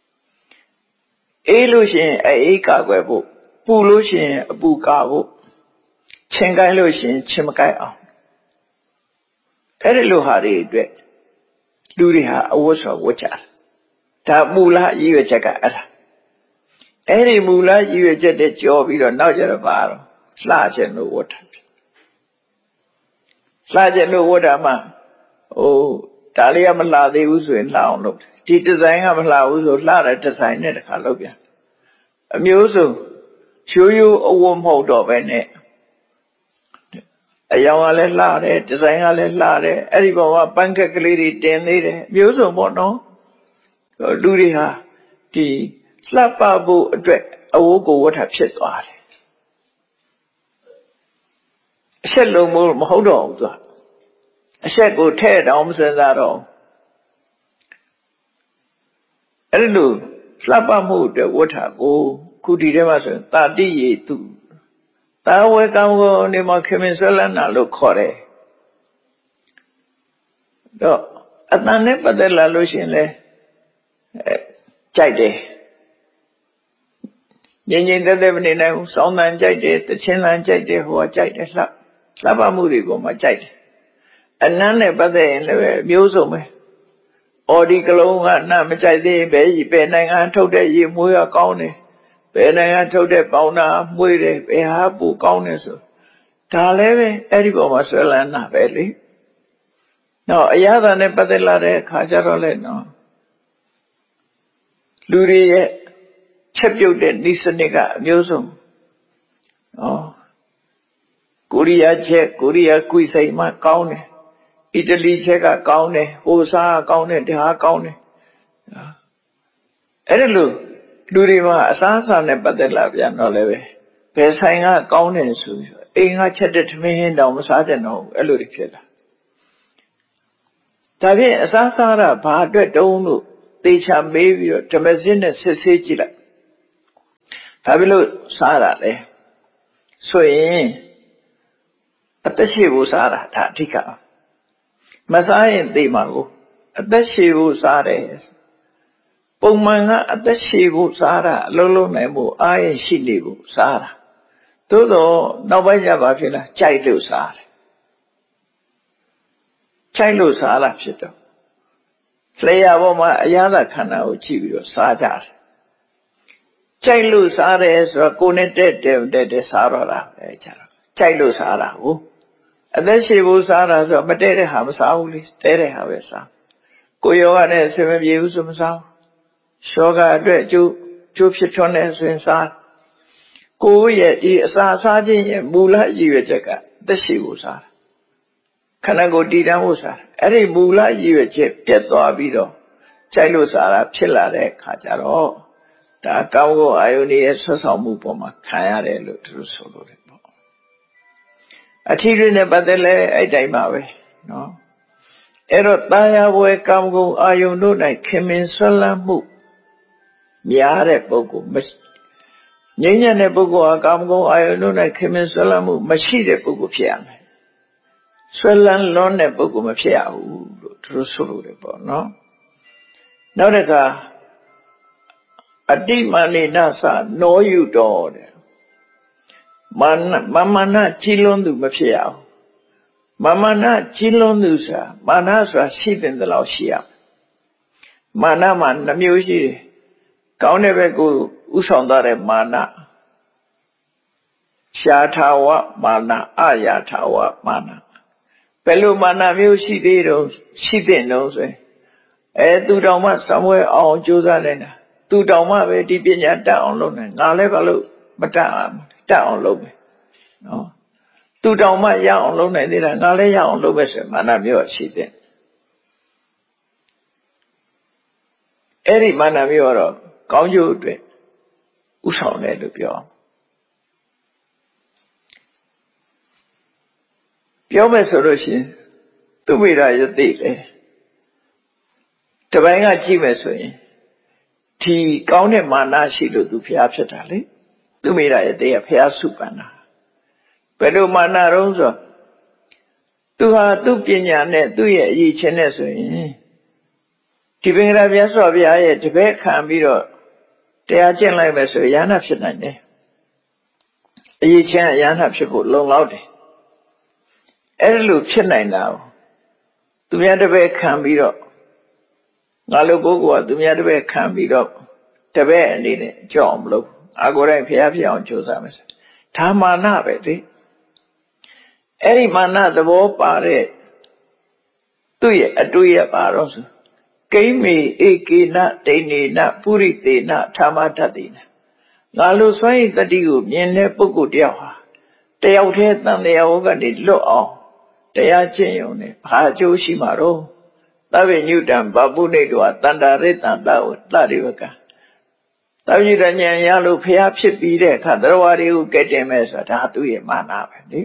Speaker 1: အေးလို့ရှိရင်အေးကာကွယ်ဖို့ပူလို့ရှိရင်အပူကာဖို့ချင်ကိုင်းလို့ရှိရင်ချင်မကိုင်းအောင်အဲ့ဒီလိုဟာတွေအတွက်လူတွေဟာအဝတ်ဆိုဝတ်ကြတယ်ဒါမူလရည်ရွယ်ချက်ကအဲ့ဒါအဲ့ဒီမူလရည်ရွယ်ချက်တဲ့ကြောပြီးတော့နောက်ကျတော့ပါတော့လှခြင်းလို့ဝတ်တာလှခြင်းလို့ဝတ်တာမှဟိုဒါလေးကမလှသေးဘူးဆိုရင်လှအောင်လုပ်ဒီဒီဇိုင်းကမလှဘူးဆိုလှတဲ့ဒီဇိုင်းနဲ့တခါလုပ်ပြန်အမျိုးစုံချိုးရိုးအဝတ်မဟုတ်တော့ပဲနဲ့အယောင်ကလည်းလှတယ်ဒီဇိုင်းကလည်းလှတယ်အဲ့ဒီဘောကပန်းခက်ကလေးတွေတင်သေးတယ်မျိုးစုံပေါ့နော်လူတွေဟာဒီလှပဖို့အတွက်အဝတ်ကိုဝတ်တာဖြစ်သွားတယ်အဆက်လုံးမဟုတ်တော့ဘူးသူအဆက်ကိုထဲ့တောင်မစင်စားတော့အဲ့လိုလှပမှုအတွက်ဝတ်တာကိုခုဒီထဲမှာဆိုရင်တာတိယေတုတာဝေကံကိုနေမှာခင်မင်ဆွဲလန်းတာလို့ခေါ်တယ်တော့အတန်နဲ့ပတ်သက်လာလို့ရှိရင်လေကြိုက်တယ်ငြိမ်ငြိမ်သက်သက်မနေနိုင်ဘူးစောင်းတန်ကြိုက်တယ်တချင်းတန်ကြိုက်တယ်ဟိုကကြိုက်တယ်လှလှပမှုတွေကိုမှကြိုက်တယ်အနမ်းနဲ့ပတ်သက်ရင်လည်းမျိုးစုံပဲအော်ဒီကလုံးကနှမကြိုက်သေးဘယ်ဘယ်နိုင်ငံထုတ်တဲ့ရေမွေးကကောင်းတယ်ဘယ်နိုင်ငံထုတ်တဲ့ပေါင်နာမွေးတယ်ဘယ်ဟာပူကောင်းတယ်ဆိုဒါလည်းပဲအဲ့ဒီပေါ်မှာဆွဲလန်းတာပဲလေနော်အရသာနဲ့ပတ်သက်လာတဲ့အခါကျတော့လေနော်လူတွေရဲ့ချက်ပြုတ်တဲ့ဤစနစ်ကအမျိုးစုံနော်ကိုရီးယားချက်ကိုရီးယားကွီစိန်မှကောင်းတယ်အီတလီချက်ကကောင်းတယ်ဟိုစားကောင်းတယ်ဒါကောင်းတယ်အဲ့ဒါလို့လူတွေမှာအစားအစာနဲ့ပတ်သက်လာပြန်တော့လည်းပဲဘယ်ဆိုင်ကကောင်းတယ်ဆိုပြီးအိမ်ကချက်တဲ့ထမင်းဟင်းတောင်မစားကြတော့ဘူးအဲ့လိုတွေဖြစ်လာဒါဖြင့်အစားစားတာဘာအတွက်တုံးလို့သေချာမေးပြီးတော့ဓမ္မစစ်နဲ့စစ်ဆေးကြည့်လိုက်ဒါဖြစ်လို့စားတာလေဆိုရင်အသက်ရှည်ဖို့စားတာဒါအဓိကမစားရင်သေမှာကိုအသက်ရှည်ဖို့စားတယ်ပုံမှန်ကအသက်ရှည်ဖို့စားတာအလုံးလုံးနိုင်ဖို့အားရရှိနေဖို့စားတာသို့တော့နောက်ပိုင်းကျပါဖြစ်လားကြိုက်လို့စားတယ်ကြိုက်လို့စားတာဖြစ်တော့လျှာပေါ်မှာအရသာခန္ဓာကိုကြည့်ပြီးတော့စားကြတယ်ကြိုက်လို့စားတယ်ဆိုတော့ကိုယ်နဲ့တက်တက်တက်တက်စားတော့တာပဲကြတော့ကြိုက်လို့စားတာကိုအသက်ရှည်ဖို့စားတာဆိုတော့မတဲတဲ့ဟာမစားဘူးလေတဲတဲ့ဟာပဲစားကိုယ်ယောဂနဲ့ဆွေးမပြေဘူးဆိုမစားဘူးရှောဂအတွက်အကျိုးကျိုးဖြစ်ထွန်းတဲ့ဆိုရင်စားကိုယ်ရဲ့ဒီအစာစားခြင်းရဲ့မူလရည်ရွယ်ချက်ကသက်ရှိဖို့စားတာခန္ဓာကိုယ်တည်တံ့ဖို့စားအဲ့ဒီမူလရည်ရွယ်ချက်ပြတ်သွားပြီးတော့ကြိုက်လို့စားတာဖြစ်လာတဲ့အခါကျတော့ဒါကောင်းကောအာယုန်ရဲ့ဆွဆောင်မှုပေါ်မှာခံရတယ်လို့သူတို့ဆိုလို့တယ်ပေါ့အထီးတွေနဲ့ပတ်သက်လဲအဲ့တိုင်းပါပဲနော်အဲ့တော့တာယာဘွယ်ကာမဂုဏ်အာယုန်တို့၌ခင်မင်ဆွလန်းမှုများတဲ့ပုဂ္ဂိုလ်ငြိမ်းချမ်းတဲ့ပုဂ္ဂိုလ်ဟာကာမဂုဏ်အာယုန်တို့၌ခင်မင်ဆွလန်းမှုမရှိတဲ့ပုဂ္ဂိုလ်ဖြစ်ရမယ်ဆွလန်းလွန်းတဲ့ပုဂ္ဂိုလ်မဖြစ်ရဘူးလို့သူတို့ဆိုလို့တယ်ပေါ့နော်နောက်တစ်ခါအတိမဏိနသနောယုတော်တဲ့မာနမမနာကြီးလွန်းသူမဖြစ်ရဘူးမမနာကြီးလွန်းသူဆိုတာမာနဆိုတာရှိတဲ့လောက်ရှိရမာနမှာနှမျိုးရှိတယ်ကောင်းတဲ့ဘက်ကိုဥဆောင်သွားတဲ့မာနရှားထာဝမာနအာယာထာဝမာနဘယ်လိုမာနမျိုးရှိသေးတော့ရှိတဲ့နှုံးဆိုရင်အဲသူတော်မှစံပွဲအောင်ကြိုးစားနေတာသူတောင်မှပဲဒီပညာတတ်အောင်လုပ်နေငါလည်းဘာလို့မတတ်အောင်တတ်အောင်လုပ်မယ်နော်သူတောင်မှရအောင်လုပ်နိုင်သေးတာငါလည်းရအောင်လုပ်မယ်ဆိုရင်မာနမျိုးရှိတဲ့အဲ့ဒီမာနမျိုးတော့ကောင်းကျိုးအတွက်ဥဆောင်တယ်လို့ပြောပြောမယ်ဆိုလို့ရှိရင်သူဝိရယတိလေတပိုင်းကကြည့်မယ်ဆိုရင်ဒီကောင်းတဲ့မာနရှိလို့သူဖျားဖြစ်တာလေသူမိရရဲ့တည်းကဖျားစုပန်တာဘယ်လိုမာနတုံးဆိုသူဟာသူ့ပညာနဲ့သူ့ရဲ့အရေးချင်းနဲ့ဆိုရင်ဒီပင်ကရာမြတ်စွာဘုရားရဲ့တပည့်ခံပြီးတော့တရားကျင့်လိုက်မယ်ဆိုရဟနာဖြစ်နိုင်တယ်အရေးချင်းရဟနာဖြစ်ဖို့လုံလောက်တယ်အဲ့လိုဖြစ်နိုင်တာသူများတပည့်ခံပြီးတော့ငါလိုပုဂ္ဂိုလ်ကသူများတပည့်ခံပြီးတော့တပည့်အနေနဲ့ကြောက်အောင်မလုပ်အာကိုယ်တိုင်ဖျားဖျားအောင်ကြိုးစားမယ်ဒါမာနပဲလေအဲ့ဒီမာနသဘောပါတဲ့သူ့ရဲ့အတွေ့ရပါတော့ဆိုကိမေဧကေနဒိနေနပုရိသေနထာမတ္တိနငါလိုစွမ်းရည်တတိကိုမြင်တဲ့ပုဂ္ဂိုလ်တယောက်ဟာတယောက်တည်းတန်တရားဝကနေလွတ်အောင်တရားကျင့်ရုံနဲ့ဘာအကျိုးရှိမှာတော့သဗ္ဗညုတံဗပုနေတောတန္တာရိတံတဝတရိဝကသဗ္ဗညုတဉာဏ်ရလို့ဖျားဖြစ်ပြီးတဲ့အခါတရားဝါတွေကိုကဲတင်မဲ့ဆိုတာဒါသူ့ရဲ့မာနပဲလေ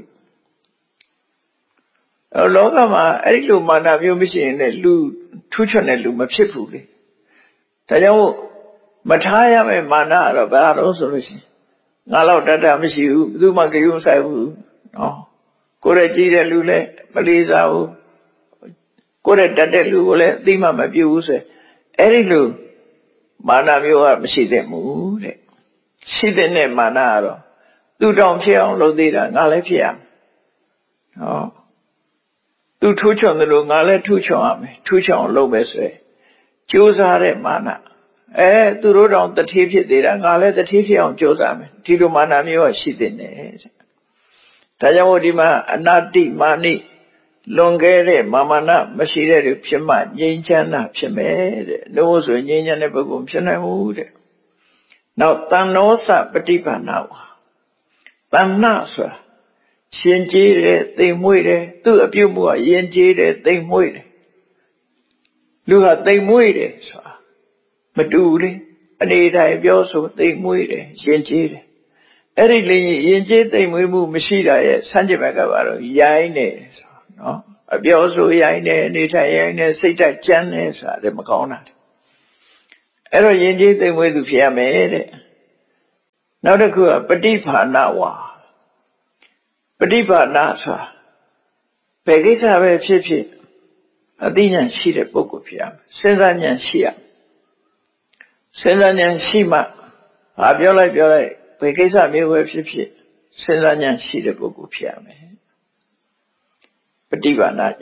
Speaker 1: အလောကမှာအဲ့ဒီလိုမာနမျိုးမရှိရင်လည်းလူထူးချွန်တဲ့လူမဖြစ်ဘူးလေဒါကြောင့်မထားရမယ့်မာနကတော့ဘာလို့ဆိုလို့ရှိရင်ငါတော့တတ်တာမရှိဘူးဘယ်သူမှကြုံဆိုင်ဘူးနော်ကိုယ်ရဲ့ကြည့်တဲ့လူလည်းမလေးစားဘူးကိုယ်ရဲ့တတ်တဲ့လူကိုလည်းအသိမှမပြုဘူးဆိုအဲ့ဒီလိုမာနမျိုးကမရှိသင့်ဘူးတဲ့ရှိတဲ့မာနကတော့သူတောင်ဖြစ်အောင်လုပ်သေးတာငါလည်းဖြစ်ရမယ်ဟောသူထူးချွန်တယ်လို့ငါလည်းထူးချွန်ရမယ်ထူးချွန်အောင်လုပ်မယ်ဆိုရင်ကြိုးစားတဲ့မာနအဲသူတို့တောင်တတိဖြစ်သေးတာငါလည်းတတိဖြစ်အောင်ကြိုးစားမယ်ဒီလိုမာနမျိုးကရှိသင့်တယ်တဲ့ဒါကြောင့်ဒီမှာအနာတိမာနိလွန်ခဲ့တဲ့မာမနာမရှိတဲ့သူဖြစ်မှငြိမ်းချမ်းတာဖြစ်မယ်တဲ့လို့ဆိုငြိမ်းချမ်းတဲ့ပုဂ္ဂိုလ်ဖြစ်နိုင်ဘူးတဲ့နောက်တဏ္ဍောစပฏิပန္နဝါတဏ္ဏဆိုတာရှင်ကျေးတယ်သိမ်မွေ့တယ်သူ့အပြုတ်မှုကယဉ်ကျေးတယ်သိမ်မွေ့တယ်လူကသိမ်မွေ့တယ်ဆိုတာမတူလေအနေတိုင်းပြောဆိုသိမ်မွေ့တယ်ယဉ်ကျေးတယ်အဲ့ဒီလေယဉ်ကျေးသိမ်မွေ့မှုမရှိတာရဲ့ဆန့်ကျင်ဘက်ကပါတော့ရိုင်းနေဆိုနော်အပြောဆိုရိုင်းတယ်နေထိုင်ရိုင်းတယ်စိတ်ဓာတ်ကြမ်းတယ်ဆိုတာလည်းမကောင်းတာအဲ့တော့ယဉ်ကျေးသိမ်မွေးသူဖြစ်ရမယ်တဲ့နောက်တစ်ခုကပฏิภาณဝါပฏิภาณဆိုတာဘယ်ကိစ္စပဲဖြစ်ဖြစ်အသိဉာဏ်ရှိတဲ့ပုဂ္ဂိုလ်ဖြစ်ရမယ်စဉ်းစားဉာဏ်ရှိရစဉ်းစားဉာဏ်ရှိမှဘာပြောလိုက်ပြောလိုက်ဘယ်ကိစ္စမျိုးပဲဖြစ်ဖြစ်စဉ်းစားဉာဏ်ရှိတဲ့ပုဂ္ဂိုလ်ဖြစ်ရမယ်ပฏิภาณဉာဏ်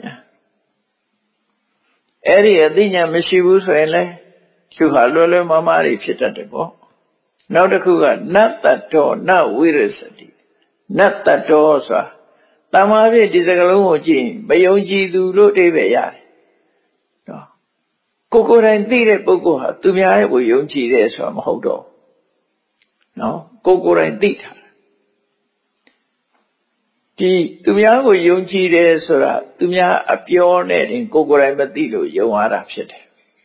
Speaker 1: အဲ့ဒီအသိဉာဏ်မရှိဘူးဆိုရင်လည်းသူဟာလွယ်လွယ်မမားတွေဖြစ်တတ်တယ်ပေါ့နောက်တစ်ခုကနတ္တတောနဝိရစတိနတ္တတောဆိုတာတမားဖြစ်ဒီစကားလုံးကိုကြည့်မယုံကြည်သူလို့အဓိပ္ပာယ်ရတယ်နော်ကိုကိုယ်တိုင်သိတဲ့ပုဂ္ဂိုလ်ဟာသူများရဲ့ကိုယုံကြည်တယ်ဆိုတာမဟုတ်တော့နော်ကိုကိုယ်တိုင်သိတာဒီသူများကိုယုံကြည်တယ်ဆိုတာသူများအပြောနဲ့တင်ကိုကိုယ်တိုင်မသိလို့ယုံရတာဖြစ်တယ်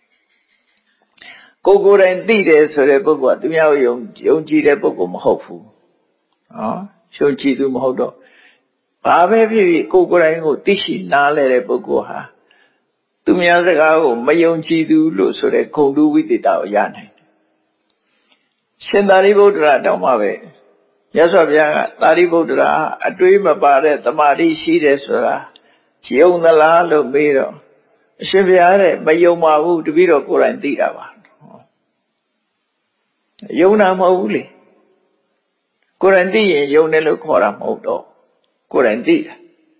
Speaker 1: ကိုကိုယ်တိုင်သိတယ်ဆိုတဲ့ပုဂ္ဂိုလ်ကသူများကိုယုံယုံကြည်တဲ့ပုဂ္ဂိုလ်မဟုတ်ဘူးနော်ယုံကြည်သူမဟုတ်တော့ဘာပဲဖြစ်ဖြစ်ကိုကိုယ်တိုင်ကိုသိရှိနားလဲတဲ့ပုဂ္ဂိုလ်ဟာသူများစကားကိုမယုံကြည်သူလို့ဆိုတဲ့ဂုဏ်တူဝိသေသကိုရနိုင်တယ်ရှင်သာရိပုတ္တရာတောင်းမှပဲမြတ်စွာဘုရားကသာရိပုတ္တရာအတွေးမပါတဲ့တမာတိရှိတယ်ဆိုတာယုံသလားလို့မေးတော့အရှင်ဘုရားတဲ့မယုံပါဘူးတပည့်တော်ကိုယ်တိုင်သိတာပါယုံတာမဟုတ်ဘူးလေကိုယ်တိုင်သိရင်ယုံတယ်လို့ခေါ်တာမဟုတ်တော့ကိုယ်တိုင်သိတာ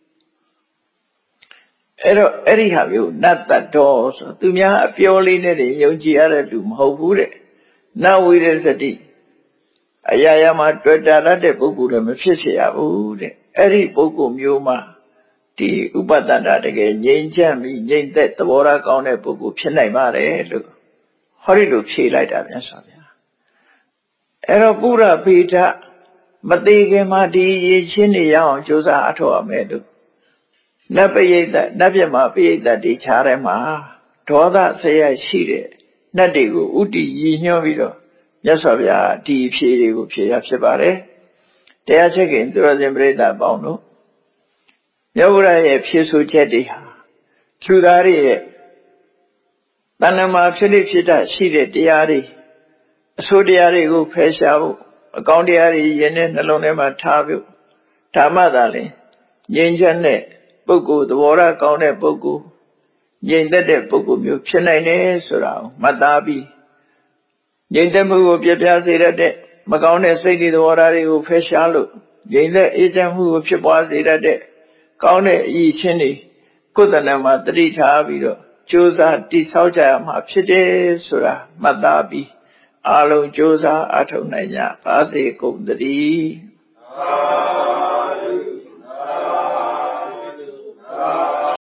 Speaker 1: အဲ့တော့အဲ့ဒီဟာမျိုးနတ္တတောဆိုသူများအပြောလေးနဲ့ယုံကြည်ရတဲ့လူမဟုတ်ဘူးတဲ့နဝိရစတိအရာရာမှာတွေ့တာတဲ့ပုဂ္ဂိုလ်လည်းမဖြစ်เสียရဘူးတဲ့အဲ့ဒီပုဂ္ဂိုလ်မျိုးမှာဒီဥပတ္တတကယ်ငြိမ်းချမ်းပြီးငြိမ်သက်သဘောထားကောင်းတဲ့ပုဂ္ဂိုလ်ဖြစ်နိုင်ပါတယ်လို့ဟောဒီလိုဖြေလိုက်တာပြန်ဆိုဗျာအဲ့တော့ပုရဖေထမသေးခင်မှာဒီရေချင်းနေရအောင်ကြိုးစားအထောက်အမယ်လို့နတ်ပရိသတ်နတ်ပြမပရိသတ်တွေခြားထဲမှာဒေါသဆရာရှိတဲ့နတ်တွေကိုဥတီရည်ညွှန်းပြီးတော့မြတ်စွာဘုရားဒီဖြေတွေကိုဖြေရဖြစ်ပါတယ်တရားချက်ခင်သူရရှင်ပရိသတ်ပေါင်းတို့မြတ်ဗုဒ္ဓရဲ့ဖြေဆိုချက်တွေဟာလူသားတွေရဲ့တဏ္ဍမှာဖြစ်လိဖြစ်တတ်ရှိတဲ့တရားတွေအဆိုးတရားတွေကိုဖယ်ရှားဖို့အကောင်းတရားတွေယဉ်တဲ့နှလုံးထဲမှာထားဖို့ဓမ္မသာလင်ငြိမ်းချမ်းတဲ့ပုဂ္ဂိုလ်သဘောထားကောင်းတဲ့ပုဂ္ဂိုလ်ငြိမ်သက်တဲ့ပုဂ္ဂိုလ်မျိုးဖြစ်နိုင်တယ်ဆိုတာကိုမှတ်သားပြီးငြိမ်သက်မှုကိုပြပြစေတဲ့မကောင်းတဲ့စိတ်တွေသဘောထားတွေကိုဖယ်ရှားလို့ငြိမ်သက်အေးချမ်းမှုကိုဖြစ်ပွားစေတဲ့ကောင်းတဲ့အရည်ချင်းတွေကိုယ်တဏ္ဍမှာတတိထားပြီးတော့ကြိုးစားတိဆောက်ကြရမှာဖြစ်တယ်ဆိုတာမှတ်သားပြီးအားလုံးကြိုးစားအထောက်နိုင်ကြပါစေကုန်သတည်း